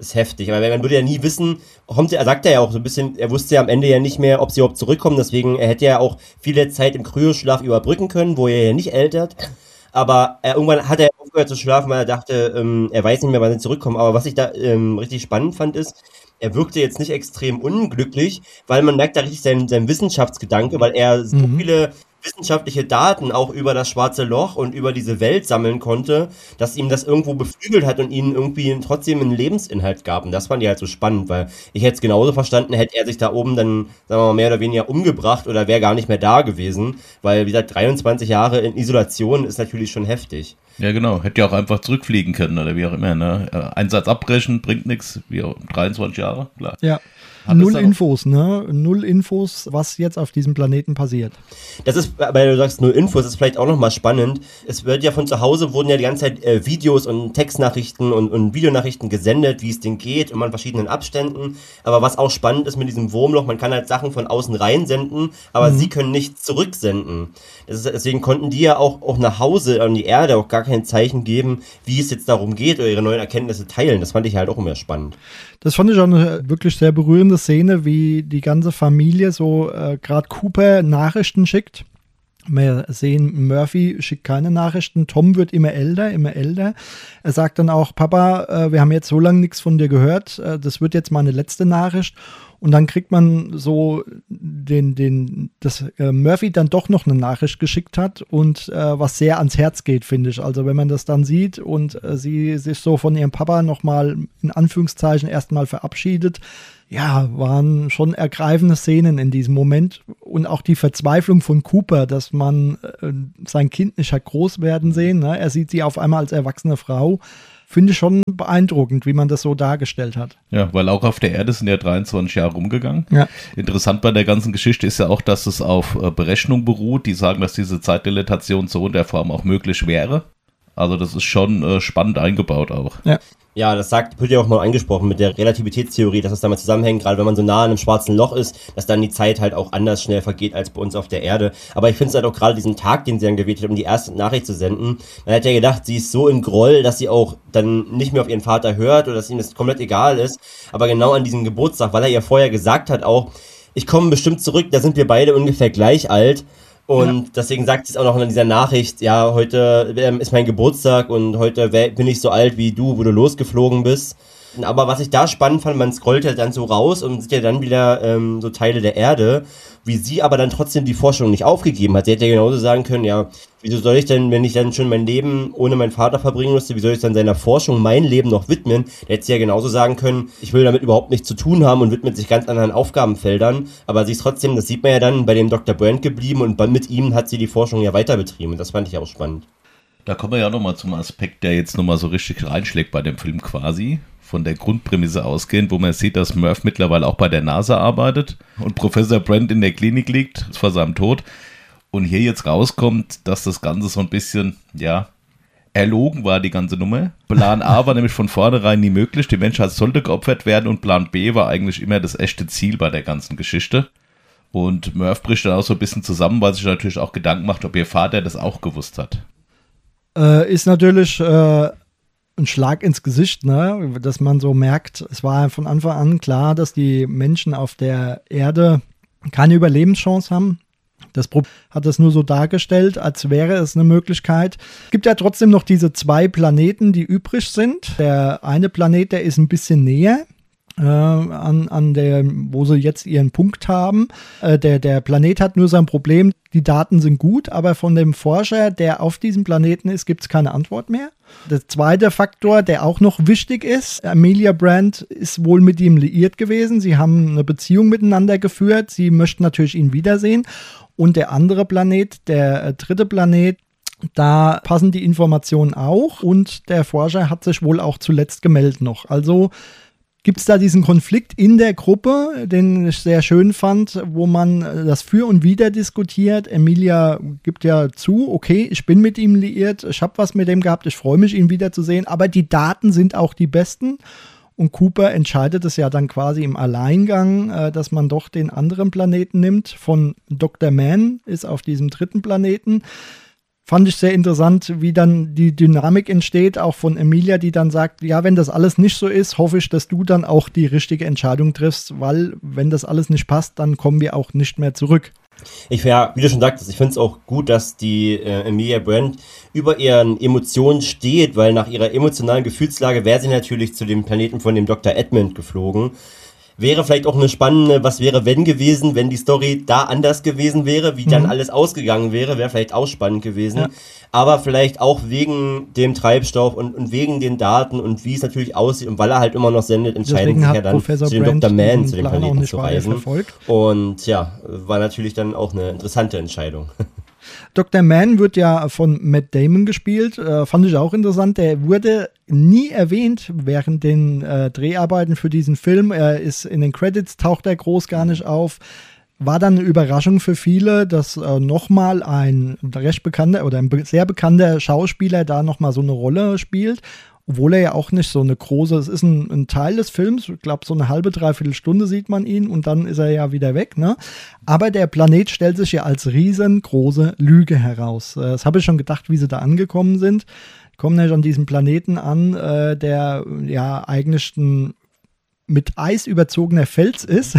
ist heftig. Aber man würde ja nie wissen, er sagt ja auch so ein bisschen, er wusste ja am Ende ja nicht mehr, ob sie überhaupt zurückkommen, deswegen, er hätte ja auch viele Zeit im Kryoschlaf überbrücken können, wo er ja nicht ältert. Aber irgendwann hat er aufgehört zu schlafen, weil er dachte, er weiß nicht mehr, wann sie zurückkommen. Aber was ich da richtig spannend fand, ist, er wirkte jetzt nicht extrem unglücklich, weil man merkt da richtig sein Wissenschaftsgedanke, weil er so viele wissenschaftliche Daten auch über das schwarze Loch und über diese Welt sammeln konnte, dass ihm das irgendwo beflügelt hat und ihnen irgendwie trotzdem einen Lebensinhalt gab. Und das fand ich halt so spannend, weil ich hätte es genauso verstanden, hätte er sich da oben dann, sagen wir mal, mehr oder weniger umgebracht oder wäre gar nicht mehr da gewesen, weil, wie gesagt, 23 Jahre in Isolation ist natürlich schon heftig. Ja, genau. Hätte ja auch einfach zurückfliegen können oder wie auch immer. Ne? Einsatz abbrechen bringt nichts. Wie 23 Jahre, klar. Ja. Null Infos, ne? Null Infos, was jetzt auf diesem Planeten passiert. Das ist, weil du sagst, null Infos, ist vielleicht auch nochmal spannend. Es wird ja von zu Hause, wurden ja die ganze Zeit Videos und Textnachrichten und Videonachrichten gesendet, wie es denen geht, immer in verschiedenen Abständen. Aber was auch spannend ist mit diesem Wurmloch, man kann halt Sachen von außen reinsenden, aber sie können nichts zurücksenden. Deswegen konnten die ja auch nach Hause an die Erde auch gar kein Zeichen geben, wie es jetzt darum geht oder ihre neuen Erkenntnisse teilen. Das fand ich halt auch immer spannend. Das fand ich auch eine wirklich sehr berührende Szene, wie die ganze Familie so gerade Cooper Nachrichten schickt. Wir sehen, Murphy schickt keine Nachrichten, Tom wird immer älter. Er sagt dann auch, Papa, wir haben jetzt so lange nichts von dir gehört, das wird jetzt meine letzte Nachricht. Und dann kriegt man so dass Murphy dann doch noch eine Nachricht geschickt hat und was sehr ans Herz geht, finde ich. Also wenn man das dann sieht und sie sich so von ihrem Papa nochmal in Anführungszeichen erstmal verabschiedet, ja, waren schon ergreifende Szenen in diesem Moment. Und auch die Verzweiflung von Cooper, dass man sein Kind nicht hat groß werden sehen. Ne? Er sieht sie auf einmal als erwachsene Frau. Finde ich schon beeindruckend, wie man das so dargestellt hat. Ja, weil auch auf der Erde sind ja 23 Jahre rumgegangen. Ja. Interessant bei der ganzen Geschichte ist ja auch, dass es auf Berechnung beruht. Die sagen, dass diese Zeitdilatation so in der Form auch möglich wäre. Also das ist schon spannend eingebaut auch. Ja. Ja, das wird ja auch mal angesprochen mit der Relativitätstheorie, dass es damit zusammenhängt, gerade wenn man so nah an einem schwarzen Loch ist, dass dann die Zeit halt auch anders schnell vergeht als bei uns auf der Erde. Aber ich finde es halt auch gerade diesen Tag, den sie dann gewählt hat, um die erste Nachricht zu senden. Man hat ja gedacht, sie ist so in Groll, dass sie auch dann nicht mehr auf ihren Vater hört oder dass ihm das komplett egal ist. Aber genau an diesem Geburtstag, weil er ihr vorher gesagt hat auch, ich komme bestimmt zurück, da sind wir beide ungefähr gleich alt. Und deswegen sagt sie es auch noch in dieser Nachricht, ja, heute ist mein Geburtstag und heute bin ich so alt wie du, wo du losgeflogen bist. Aber was ich da spannend fand, man scrollt ja dann so raus und sieht ja dann wieder so Teile der Erde, wie sie aber dann trotzdem die Forschung nicht aufgegeben hat. Sie hätte ja genauso sagen können, ja, wieso soll ich denn, wenn ich dann schon mein Leben ohne meinen Vater verbringen musste, wie soll ich dann seiner Forschung mein Leben noch widmen? Da hätte sie ja genauso sagen können, ich will damit überhaupt nichts zu tun haben und widmet sich ganz anderen Aufgabenfeldern. Aber sie ist trotzdem, das sieht man ja dann, bei dem Dr. Brand geblieben und mit ihm hat sie die Forschung ja weiter betrieben. Und das fand ich auch spannend. Da kommen wir ja nochmal zum Aspekt, der jetzt nochmal so richtig reinschlägt bei dem Film quasi. Von der Grundprämisse ausgehend, wo man sieht, dass Murph mittlerweile auch bei der NASA arbeitet und Professor Brand in der Klinik liegt, vor seinem Tod. Und hier jetzt rauskommt, dass das Ganze so ein bisschen, ja, erlogen war, die ganze Nummer. Plan A war nämlich von vornherein nie möglich, die Menschheit sollte geopfert werden und Plan B war eigentlich immer das echte Ziel bei der ganzen Geschichte. Und Murph bricht dann auch so ein bisschen zusammen, weil sich natürlich auch Gedanken macht, ob ihr Vater das auch gewusst hat. Ist natürlich ein Schlag ins Gesicht, ne? Dass man so merkt, es war von Anfang an klar, dass die Menschen auf der Erde keine Überlebenschance haben. Das Problem hat es nur so dargestellt, als wäre es eine Möglichkeit. Es gibt ja trotzdem noch diese 2 Planeten, die übrig sind. Der eine Planet, der ist ein bisschen näher an der, wo sie jetzt ihren Punkt haben. Der Planet hat nur sein Problem, die Daten sind gut, aber von dem Forscher, der auf diesem Planeten ist, gibt es keine Antwort mehr. Der zweite Faktor, der auch noch wichtig ist, Amelia Brand ist wohl mit ihm liiert gewesen. Sie haben eine Beziehung miteinander geführt. Sie möchten natürlich ihn wiedersehen. Und der andere Planet, der dritte Planet, da passen die Informationen auch. Und der Forscher hat sich wohl auch zuletzt gemeldet noch. Also gibt es da diesen Konflikt in der Gruppe, den ich sehr schön fand, wo man das Für und Wider diskutiert. Emilia gibt ja zu, okay, ich bin mit ihm liiert, ich habe was mit dem gehabt, ich freue mich, ihn wiederzusehen, aber die Daten sind auch die besten. Und Cooper entscheidet es ja dann quasi im Alleingang, dass man doch den anderen Planeten nimmt. Von Dr. Mann ist auf diesem dritten Planeten. Fand ich sehr interessant, wie dann die Dynamik entsteht, auch von Emilia, die dann sagt, ja, wenn das alles nicht so ist, hoffe ich, dass du dann auch die richtige Entscheidung triffst, weil wenn das alles nicht passt, dann kommen wir auch nicht mehr zurück. Wie du schon sagtest, ich finde es auch gut, dass die Emilia Brand über ihren Emotionen steht, weil nach ihrer emotionalen Gefühlslage wäre sie natürlich zu dem Planeten von dem Dr. Edmund geflogen. Wäre vielleicht auch eine spannende Was wäre wenn gewesen, wenn die Story da anders gewesen wäre, wie dann alles ausgegangen wäre vielleicht auch spannend gewesen. Ja. Aber vielleicht auch wegen dem Treibstoff und wegen den Daten und wie es natürlich aussieht und weil er halt immer noch sendet, entscheiden sich ja dann Professor zu dem Brand Dr. Man, zu dem Planeten zu reisen. Verfolgt. Und ja, war natürlich dann auch eine interessante Entscheidung. Dr. Man wird ja von Matt Damon gespielt, fand ich auch interessant. Der wurde nie erwähnt während den Dreharbeiten für diesen Film. Er ist in den Credits, taucht er groß gar nicht auf. War dann eine Überraschung für viele, dass nochmal ein recht bekannter oder ein sehr bekannter Schauspieler da nochmal so eine Rolle spielt. Obwohl er ja auch nicht so eine große, es ist ein Teil des Films, ich glaube so eine halbe, dreiviertel Stunde sieht man ihn und dann ist er ja wieder weg, ne? Aber der Planet stellt sich ja als riesengroße Lüge heraus. Das habe ich schon gedacht, wie sie da angekommen sind. Die kommen nämlich an diesem Planeten an, der ja eigentlich ein mit Eis überzogener Fels ist.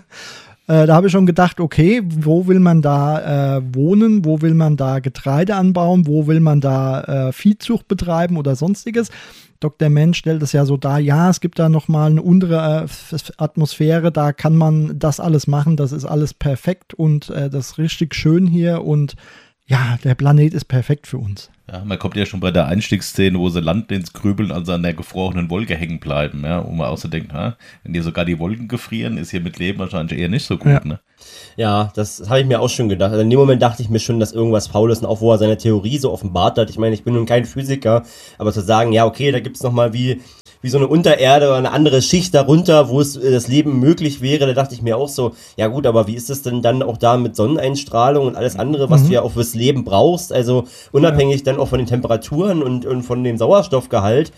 Da habe ich schon gedacht, okay, wo will man da wohnen, wo will man da Getreide anbauen, wo will man da Viehzucht betreiben oder sonstiges. Dr. Man stellt es ja so dar, ja, es gibt da nochmal eine untere Atmosphäre, da kann man das alles machen, das ist alles perfekt und das ist richtig schön hier und ja, der Planet ist perfekt für uns. Ja, man kommt ja schon bei der Einstiegsszene, wo sie landen ins Grübeln, also an der gefrorenen Wolke hängen bleiben, ja, wo man auch so denkt, wenn dir sogar die Wolken gefrieren, ist hier mit Leben wahrscheinlich eher nicht so gut, ja. Ne? Ja, das habe ich mir auch schon gedacht. Also in dem Moment dachte ich mir schon, dass irgendwas faul ist und auch wo er seine Theorie so offenbart hat. Ich meine, ich bin nun kein Physiker, aber zu sagen, ja, okay, da gibt es nochmal wie so eine Untererde oder eine andere Schicht darunter, wo es das Leben möglich wäre, da dachte ich mir auch so, ja gut, aber wie ist es denn dann auch da mit Sonneneinstrahlung und alles andere, was du ja auch fürs Leben brauchst, also unabhängig dann auch von den Temperaturen und von dem Sauerstoffgehalt.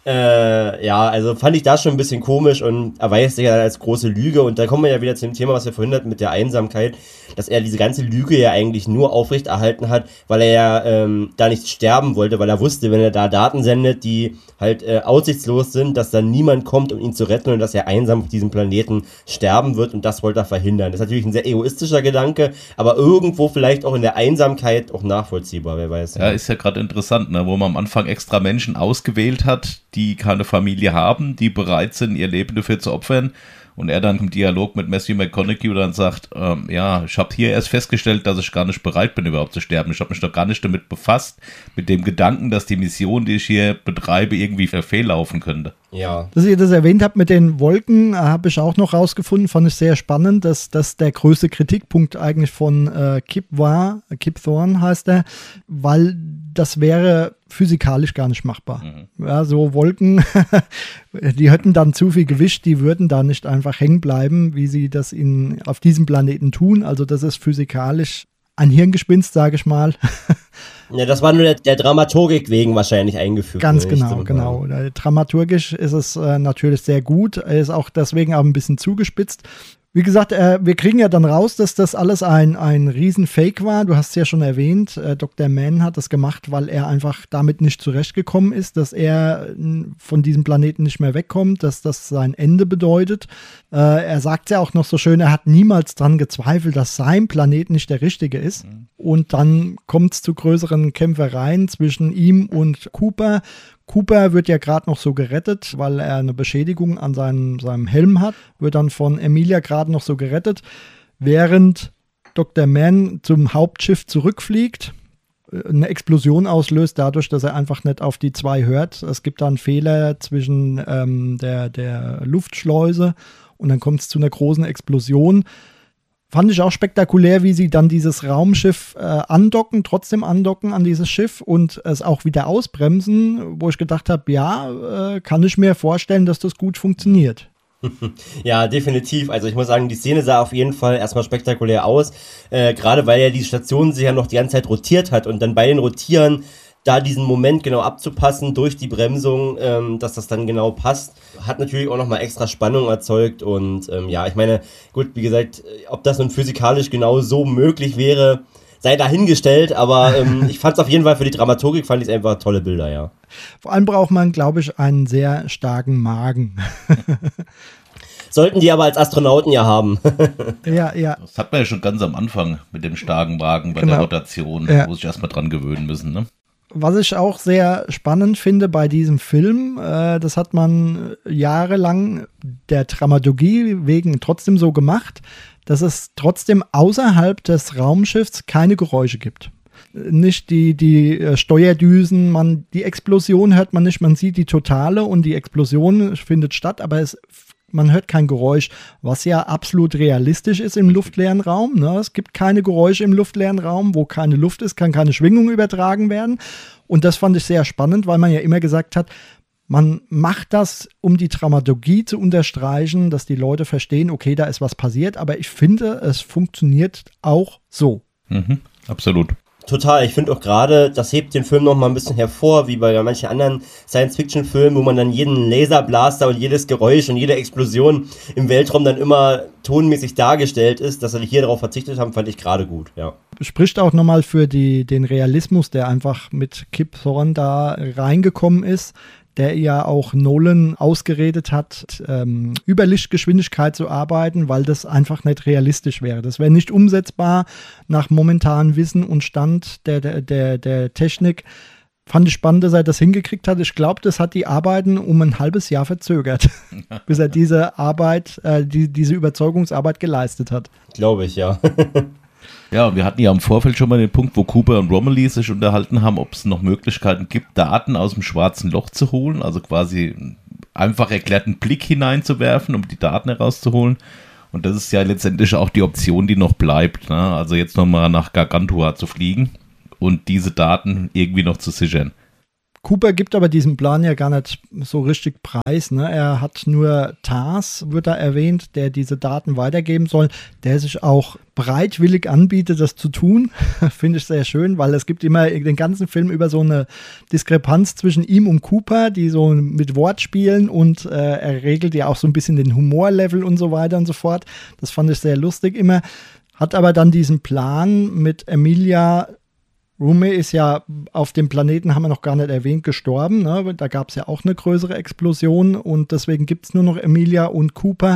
Also fand ich das schon ein bisschen komisch und erweist sich ja als große Lüge und da kommen wir ja wieder zu dem Thema, was wir vorhin hatten mit der Einsamkeit, dass er diese ganze Lüge ja eigentlich nur aufrechterhalten hat, weil er ja da nicht sterben wollte, weil er wusste, wenn er da Daten sendet, die halt aussichtslos sind, dass dann niemand kommt, um ihn zu retten und dass er einsam auf diesem Planeten sterben wird und das wollte er verhindern. Das ist natürlich ein sehr egoistischer Gedanke, aber irgendwo vielleicht auch in der Einsamkeit auch nachvollziehbar, wer weiß. Ja, ist ja gerade interessant, ne, wo man am Anfang extra Menschen ausgewählt hat, die keine Familie haben, die bereit sind, ihr Leben dafür zu opfern. Und er dann im Dialog mit Matthew McConaughey dann sagt, ich habe hier erst festgestellt, dass ich gar nicht bereit bin, überhaupt zu sterben. Ich habe mich doch gar nicht damit befasst, mit dem Gedanken, dass die Mission, die ich hier betreibe, irgendwie fehllaufen könnte. Ja. Dass ihr das erwähnt habt mit den Wolken, habe ich auch noch rausgefunden, fand ich sehr spannend, dass das der größte Kritikpunkt eigentlich von Kip war, Kip Thorne heißt er, weil das wäre physikalisch gar nicht machbar. Ja, so Wolken, die hätten dann zu viel Gewicht, die würden da nicht einfach hängen bleiben, wie sie das auf diesem Planeten tun. Also das ist physikalisch ein Hirngespinst, sage ich mal. Ja, das war nur der Dramaturgik wegen wahrscheinlich eingefügt. Ganz genau. Dramaturgisch ist es natürlich sehr gut, ist auch deswegen auch ein bisschen zugespitzt. Wie gesagt, wir kriegen ja dann raus, dass das alles ein Riesen-Fake war. Du hast es ja schon erwähnt, Dr. Man hat das gemacht, weil er einfach damit nicht zurechtgekommen ist, dass er von diesem Planeten nicht mehr wegkommt, dass das sein Ende bedeutet. Er sagt ja auch noch so schön, er hat niemals dran gezweifelt, dass sein Planet nicht der richtige ist. Und dann kommt es zu größeren Kämpfereien zwischen ihm und Cooper. Cooper wird ja gerade noch so gerettet, weil er eine Beschädigung an seinem Helm hat, wird dann von Emilia gerade noch so gerettet, während Dr. Man zum Hauptschiff zurückfliegt, eine Explosion auslöst, dadurch, dass er einfach nicht auf die 2 hört. Es gibt da einen Fehler zwischen der Luftschleuse und dann kommt es zu einer großen Explosion. Fand ich auch spektakulär, wie sie dann dieses Raumschiff trotzdem andocken an dieses Schiff und es auch wieder ausbremsen, wo ich gedacht habe, kann ich mir vorstellen, dass das gut funktioniert. Ja, definitiv. Also ich muss sagen, die Szene sah auf jeden Fall erstmal spektakulär aus, gerade weil ja die Station sich ja noch die ganze Zeit rotiert hat und dann bei den Rotieren da diesen Moment genau abzupassen durch die Bremsung, dass das dann genau passt, hat natürlich auch nochmal extra Spannung erzeugt und ich meine, gut, wie gesagt, ob das nun physikalisch genau so möglich wäre, sei dahingestellt, aber ich fand es auf jeden Fall für die Dramaturgik, fand ich es einfach tolle Bilder, ja. Vor allem braucht man, glaube ich, einen sehr starken Magen. Sollten die aber als Astronauten ja haben. Ja. Das hat man ja schon ganz am Anfang mit dem starken Magen bei Genau. der Rotation, Ja. wo sich erstmal dran gewöhnen müssen. Ne? Was ich auch sehr spannend finde bei diesem Film, das hat man jahrelang der Dramaturgie wegen trotzdem so gemacht, dass es trotzdem außerhalb des Raumschiffs keine Geräusche gibt. Nicht die Steuerdüsen, die Explosion hört man nicht, man sieht die Totale und die Explosion findet statt, aber man hört kein Geräusch, was ja absolut realistisch ist im luftleeren Raum. Ne? Es gibt keine Geräusche im luftleeren Raum, wo keine Luft ist, kann keine Schwingung übertragen werden. Und das fand ich sehr spannend, weil man ja immer gesagt hat, man macht das, um die Dramaturgie zu unterstreichen, dass die Leute verstehen, okay, da ist was passiert, aber ich finde, es funktioniert auch so. Absolut. Total, ich finde auch gerade, das hebt den Film noch mal ein bisschen hervor, wie bei manchen anderen Science-Fiction-Filmen, wo man dann jeden Laserblaster und jedes Geräusch und jede Explosion im Weltraum dann immer tonmäßig dargestellt ist. Dass sie hier darauf verzichtet haben, fand ich gerade gut, ja. Spricht auch nochmal für den Realismus, der einfach mit Kip Thorne da reingekommen ist, der ja auch Nolan ausgeredet hat, über Lichtgeschwindigkeit zu arbeiten, weil das einfach nicht realistisch wäre. Das wäre nicht umsetzbar nach momentanem Wissen und Stand der Technik. Fand ich spannend, dass er das hingekriegt hat. Ich glaube, das hat die Arbeiten um ein halbes Jahr verzögert, bis er diese Arbeit, diese Überzeugungsarbeit geleistet hat. Glaube ich, ja. Ja, wir hatten ja im Vorfeld schon mal den Punkt, wo Cooper und Romilly sich unterhalten haben, ob es noch Möglichkeiten gibt, Daten aus dem schwarzen Loch zu holen, also quasi einfach erklärten Blick hineinzuwerfen, um die Daten herauszuholen. Und das ist ja letztendlich auch die Option, die noch bleibt, ne? Also jetzt nochmal nach Gargantua zu fliegen und diese Daten irgendwie noch zu sichern. Cooper gibt aber diesen Plan ja gar nicht so richtig preis. Ne? Er hat nur TARS, wird da erwähnt, der diese Daten weitergeben soll, der sich auch bereitwillig anbietet, das zu tun. Finde ich sehr schön, weil es gibt immer den ganzen Film über so eine Diskrepanz zwischen ihm und Cooper, die so mit Wort spielen und er regelt ja auch so ein bisschen den Humorlevel und so weiter und so fort. Das fand ich sehr lustig immer. Hat aber dann diesen Plan mit Emilia. Roomy ist ja auf dem Planeten, haben wir noch gar nicht erwähnt, gestorben. Ne? Da gab es ja auch eine größere Explosion und deswegen gibt es nur noch Emilia und Cooper.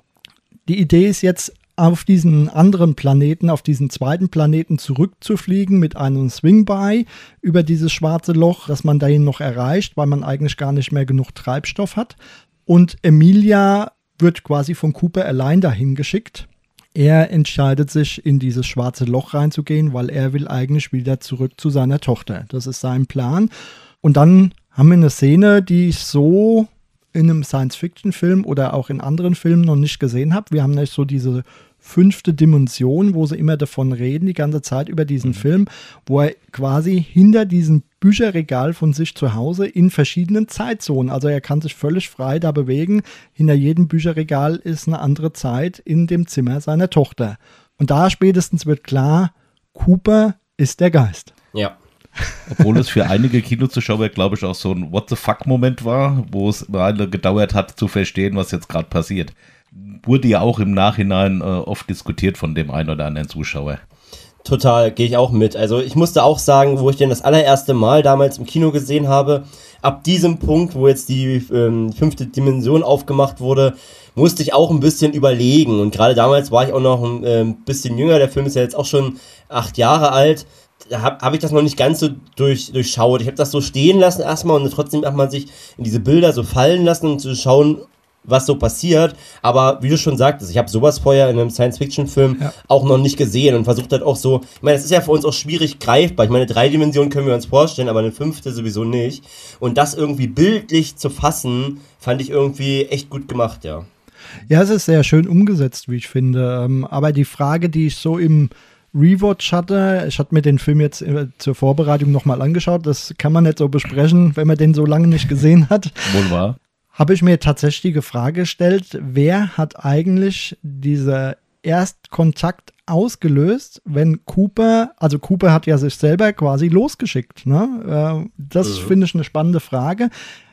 Die Idee ist jetzt, auf diesen anderen Planeten, auf diesen zweiten Planeten zurückzufliegen mit einem Swing-By über dieses schwarze Loch, dass man dahin noch erreicht, weil man eigentlich gar nicht mehr genug Treibstoff hat. Und Emilia wird quasi von Cooper allein dahin geschickt. Er entscheidet sich, in dieses schwarze Loch reinzugehen, weil er will eigentlich wieder zurück zu seiner Tochter. Das ist sein Plan. Und dann haben wir eine Szene, die ich so in einem Science-Fiction-Film oder auch in anderen Filmen noch nicht gesehen habe. Wir haben nicht so diese 5. Dimension, wo sie immer davon reden, die ganze Zeit über diesen Film, wo er quasi hinter diesem Bücherregal von sich zu Hause in verschiedenen Zeitzonen, also er kann sich völlig frei da bewegen, hinter jedem Bücherregal ist eine andere Zeit in dem Zimmer seiner Tochter. Und da spätestens wird klar, Cooper ist der Geist. Ja. Obwohl es für einige Kinozuschauer, glaube ich, auch so ein What-the-fuck-Moment war, wo es eine gedauert hat, zu verstehen, was jetzt gerade passiert. Wurde ja auch im Nachhinein oft diskutiert von dem einen oder anderen Zuschauer. Total, gehe ich auch mit. Also ich musste auch sagen, wo ich den das allererste Mal damals im Kino gesehen habe, ab diesem Punkt, wo jetzt die 5. Dimension aufgemacht wurde, musste ich auch ein bisschen überlegen. Und gerade damals war ich auch noch ein bisschen jünger. Der Film ist ja jetzt auch schon 8 Jahre alt. Da hab ich das noch nicht ganz so durchschaut. Ich habe das so stehen lassen erstmal und trotzdem hat man sich in diese Bilder so fallen lassen und zu schauen, was so passiert, aber wie du schon sagtest, ich habe sowas vorher in einem Science-Fiction-Film auch noch nicht gesehen und versucht halt auch so, ich meine, das ist ja für uns auch schwierig greifbar, ich meine, 3 Dimensionen können wir uns vorstellen, aber eine 5. sowieso nicht und das irgendwie bildlich zu fassen, fand ich irgendwie echt gut gemacht, ja. Ja, es ist sehr schön umgesetzt, wie ich finde, aber die Frage, die ich so im Rewatch hatte, ich hatte mir den Film jetzt zur Vorbereitung nochmal angeschaut, das kann man nicht so besprechen, wenn man den so lange nicht gesehen hat. Wohl wahr. Habe ich mir tatsächlich die Frage gestellt, wer hat eigentlich dieser Erstkontakt ausgelöst, wenn Cooper hat ja sich selber quasi losgeschickt, ne? Das finde ich eine spannende Frage,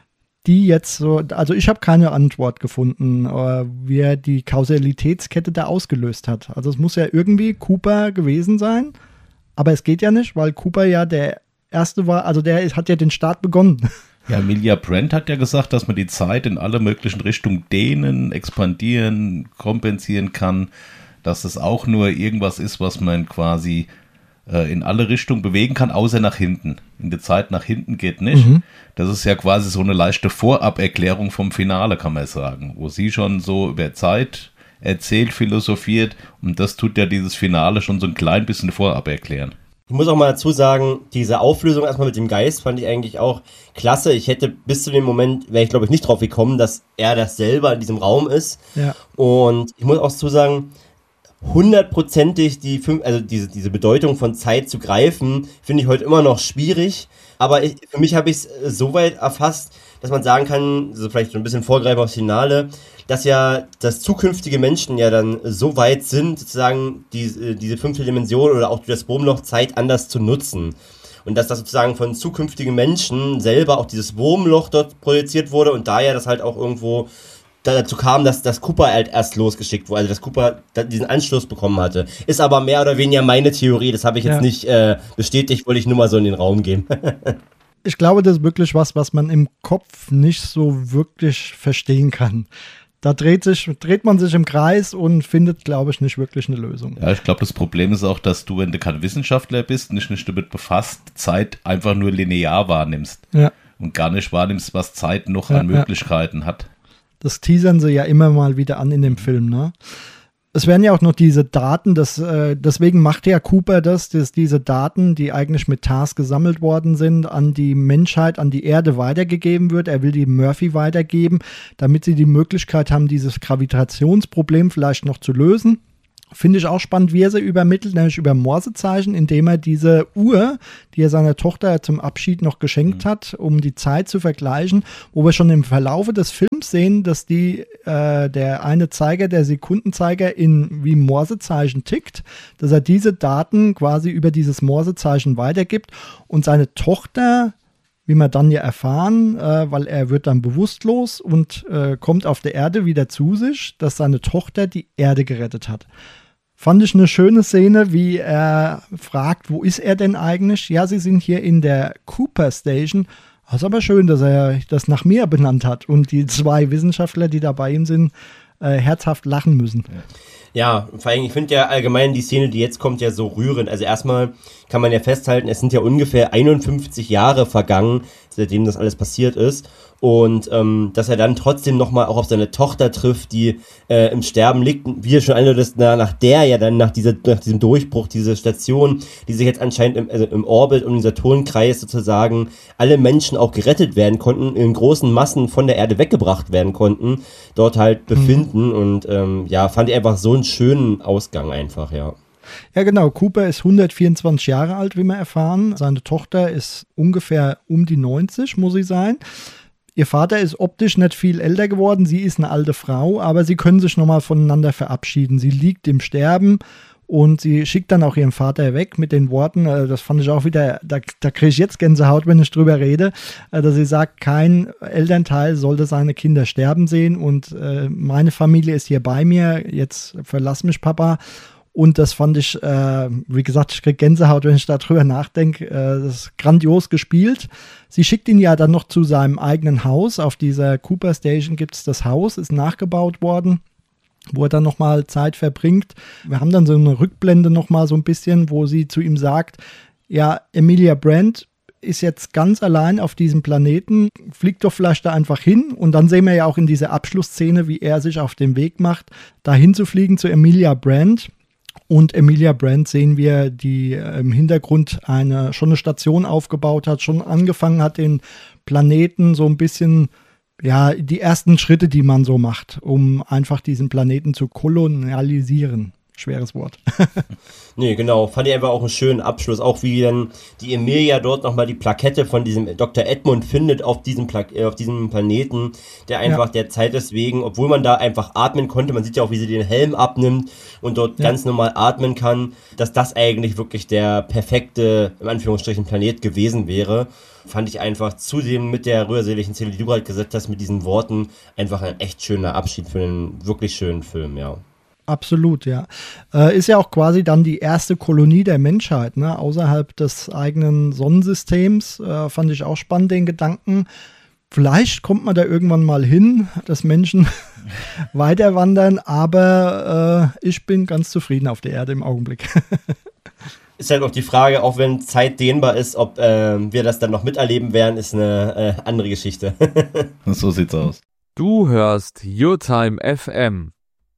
die jetzt so, also ich habe keine Antwort gefunden, wie er die Kausalitätskette da ausgelöst hat. Also es muss ja irgendwie Cooper gewesen sein, aber es geht ja nicht, weil Cooper ja der Erste war, also der hat ja den Start begonnen. Ja, Emilia Brent hat ja gesagt, dass man die Zeit in alle möglichen Richtungen dehnen, expandieren, kompensieren kann, dass es auch nur irgendwas ist, was man quasi in alle Richtungen bewegen kann, außer nach hinten. In der Zeit nach hinten geht nicht. Das ist ja quasi so eine leichte Voraberklärung vom Finale, kann man sagen, wo sie schon so über Zeit erzählt, philosophiert, und das tut ja dieses Finale schon so ein klein bisschen vorab erklären. Ich muss auch mal dazu sagen, diese Auflösung erstmal mit dem Geist fand ich eigentlich auch klasse. Ich hätte bis zu dem Moment, wäre ich glaube ich nicht drauf gekommen, dass er das selber in diesem Raum ist. Ja. Und ich muss auch dazu sagen, 100%ig diese Bedeutung von Zeit zu greifen, finde ich heute immer noch schwierig. Aber für mich habe ich es so weit erfasst, dass man sagen kann, so vielleicht so ein bisschen vorgreifen aufs Finale, dass ja das zukünftige Menschen ja dann so weit sind, sozusagen diese 5. Dimension oder auch das Wurmloch Zeit anders zu nutzen. Und dass das sozusagen von zukünftigen Menschen selber auch dieses Wurmloch dort projiziert wurde und daher das halt auch irgendwo dazu kam, dass Cooper halt erst losgeschickt wurde, also dass Cooper diesen Anschluss bekommen hatte. Ist aber mehr oder weniger meine Theorie, das habe ich jetzt nicht bestätigt, wollte ich nur mal so in den Raum geben. Ich glaube, das ist wirklich was man im Kopf nicht so wirklich verstehen kann. Da dreht man sich im Kreis und findet, glaube ich, nicht wirklich eine Lösung. Ja, ich glaube, das Problem ist auch, dass du, wenn du kein Wissenschaftler bist, nicht damit befasst, Zeit einfach nur linear wahrnimmst. Ja. Und gar nicht wahrnimmst, was Zeit noch an Möglichkeiten hat. Das teasern sie ja immer mal wieder an in dem Film, ne? Es werden ja auch noch diese Daten, deswegen macht ja Cooper dass diese Daten, die eigentlich mit TARS gesammelt worden sind, an die Menschheit, an die Erde weitergegeben wird. Er will die Murphy weitergeben, damit sie die Möglichkeit haben, dieses Gravitationsproblem vielleicht noch zu lösen. Finde ich auch spannend, wie er sie übermittelt, nämlich über Morsezeichen, indem er diese Uhr, die er seiner Tochter zum Abschied noch geschenkt hat, um die Zeit zu vergleichen, wo wir schon im Verlaufe des Films sehen, dass der eine Zeiger, der Sekundenzeiger, wie Morsezeichen tickt, dass er diese Daten quasi über dieses Morsezeichen weitergibt und seine Tochter, wie wir dann ja erfahren, weil er wird dann bewusstlos und kommt auf der Erde wieder zu sich, dass seine Tochter die Erde gerettet hat. Fand ich eine schöne Szene, wie er fragt, wo ist er denn eigentlich? Ja, sie sind hier in der Cooper Station. Das ist aber schön, dass er das nach mir benannt hat und die 2 Wissenschaftler, die da bei ihm sind, herzhaft lachen müssen. Ja, vor allem, ich finde ja allgemein die Szene, die jetzt kommt, ja so rührend. Also erstmal kann man ja festhalten, es sind ja ungefähr 51 Jahre vergangen, seitdem das alles passiert ist. Und dass er dann trotzdem nochmal auch auf seine Tochter trifft, die im Sterben liegt, wie er schon andeutet, nach diesem Durchbruch, diese Station, die sich jetzt anscheinend im Orbit um den Saturnkreis sozusagen alle Menschen auch gerettet werden konnten, in großen Massen von der Erde weggebracht werden konnten, dort halt befinden. Und fand ich einfach so einen schönen Ausgang einfach, ja. Ja, genau. Cooper ist 124 Jahre alt, wie wir erfahren. Seine Tochter ist ungefähr um die 90, muss sie sein. Ihr Vater ist optisch nicht viel älter geworden. Sie ist eine alte Frau, aber sie können sich nochmal voneinander verabschieden. Sie liegt im Sterben und sie schickt dann auch ihren Vater weg mit den Worten, das fand ich auch wieder, da kriege ich jetzt Gänsehaut, wenn ich drüber rede, dass sie sagt, kein Elternteil sollte seine Kinder sterben sehen und meine Familie ist hier bei mir, jetzt verlass mich, Papa. Und das fand ich, wie gesagt, ich kriege Gänsehaut, wenn ich darüber nachdenke. Das ist grandios gespielt. Sie schickt ihn ja dann noch zu seinem eigenen Haus. Auf dieser Cooper Station gibt es das Haus, ist nachgebaut worden, wo er dann nochmal Zeit verbringt. Wir haben dann so eine Rückblende nochmal so ein bisschen, wo sie zu ihm sagt, ja, Emilia Brent ist jetzt ganz allein auf diesem Planeten, fliegt doch vielleicht da einfach hin. Und dann sehen wir ja auch in dieser Abschlussszene, wie er sich auf den Weg macht, dahin zu fliegen zu Emilia Brent. Und Emilia Brent sehen wir, die im Hintergrund schon eine Station aufgebaut hat, schon angefangen hat, den Planeten so ein bisschen, ja, die ersten Schritte, die man so macht, um einfach diesen Planeten zu kolonialisieren. Schweres Wort. Nee, genau. Fand ich einfach auch einen schönen Abschluss. Auch wie dann die Emilia dort nochmal die Plakette von diesem Dr. Edmund findet auf diesem Planeten, der einfach der Zeit deswegen, obwohl man da einfach atmen konnte, man sieht ja auch, wie sie den Helm abnimmt und dort ganz normal atmen kann, dass das eigentlich wirklich der perfekte, in Anführungsstrichen, Planet gewesen wäre. Fand ich einfach zudem mit der rührseligen Szene, die du gerade gesagt hast, mit diesen Worten, einfach ein echt schöner Abschied für einen wirklich schönen Film, ja. Absolut, ja. Ist ja auch quasi dann die erste Kolonie der Menschheit, ne? Außerhalb des eigenen Sonnensystems. Fand ich auch spannend, den Gedanken. Vielleicht kommt man da irgendwann mal hin, dass Menschen weiter wandern, aber ich bin ganz zufrieden auf der Erde im Augenblick. Ist halt auch die Frage, auch wenn Zeit dehnbar ist, ob wir das dann noch miterleben werden, ist eine andere Geschichte. So sieht's aus. Du hörst Your Time FM.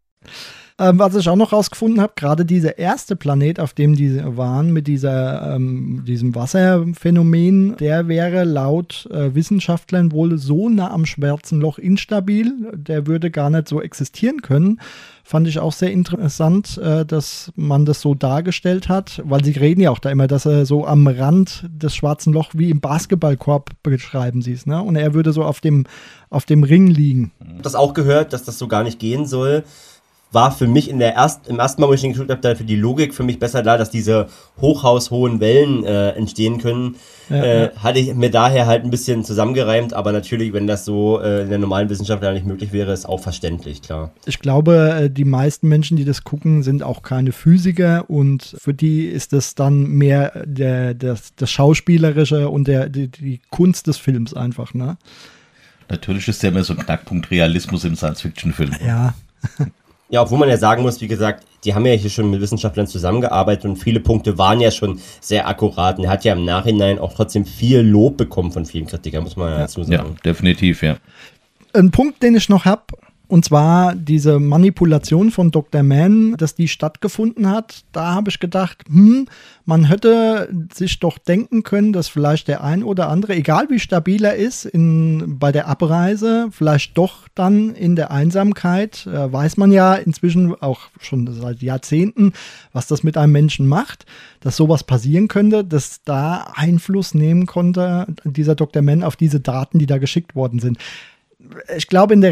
Was ich auch noch rausgefunden habe, gerade dieser erste Planet, auf dem die waren, mit diesem Wasserphänomen, der wäre laut Wissenschaftlern wohl so nah am Schwarzen Loch instabil, der würde gar nicht so existieren können. Fand ich auch sehr interessant, dass man das so dargestellt hat, weil sie reden ja auch da immer, dass er so am Rand des Schwarzen Loch wie im Basketballkorb beschreiben sie es, ne? Und er würde so auf dem Ring liegen. Ich habe das auch gehört, dass das so gar nicht gehen soll. War für mich im ersten Mal, wo ich den geguckt habe, da für die Logik für mich besser da, dass diese hochhaushohen Wellen entstehen können. Hatte ich mir daher halt ein bisschen zusammengereimt, aber natürlich, wenn das so in der normalen Wissenschaft nicht möglich wäre, ist auch verständlich, klar. Ich glaube, die meisten Menschen, die das gucken, sind auch keine Physiker und für die ist das dann mehr das Schauspielerische und die Kunst des Films einfach, ne? Natürlich ist ja immer so ein Knackpunkt Realismus im Science-Fiction-Film. Ja. Ja, obwohl man ja sagen muss, wie gesagt, die haben ja hier schon mit Wissenschaftlern zusammengearbeitet und viele Punkte waren ja schon sehr akkurat. Und er hat ja im Nachhinein auch trotzdem viel Lob bekommen von vielen Kritikern, muss man ja dazu sagen. Ja, definitiv, ja. Ein Punkt, den ich noch habe, und zwar diese Manipulation von Dr. Mann, dass die stattgefunden hat, da habe ich gedacht, man hätte sich doch denken können, dass vielleicht der ein oder andere, egal wie stabil er ist bei der Abreise, vielleicht doch dann in der Einsamkeit, weiß man ja inzwischen auch schon seit Jahrzehnten, was das mit einem Menschen macht, dass sowas passieren könnte, dass da Einfluss nehmen konnte, dieser Dr. Mann auf diese Daten, die da geschickt worden sind. Ich glaube, in der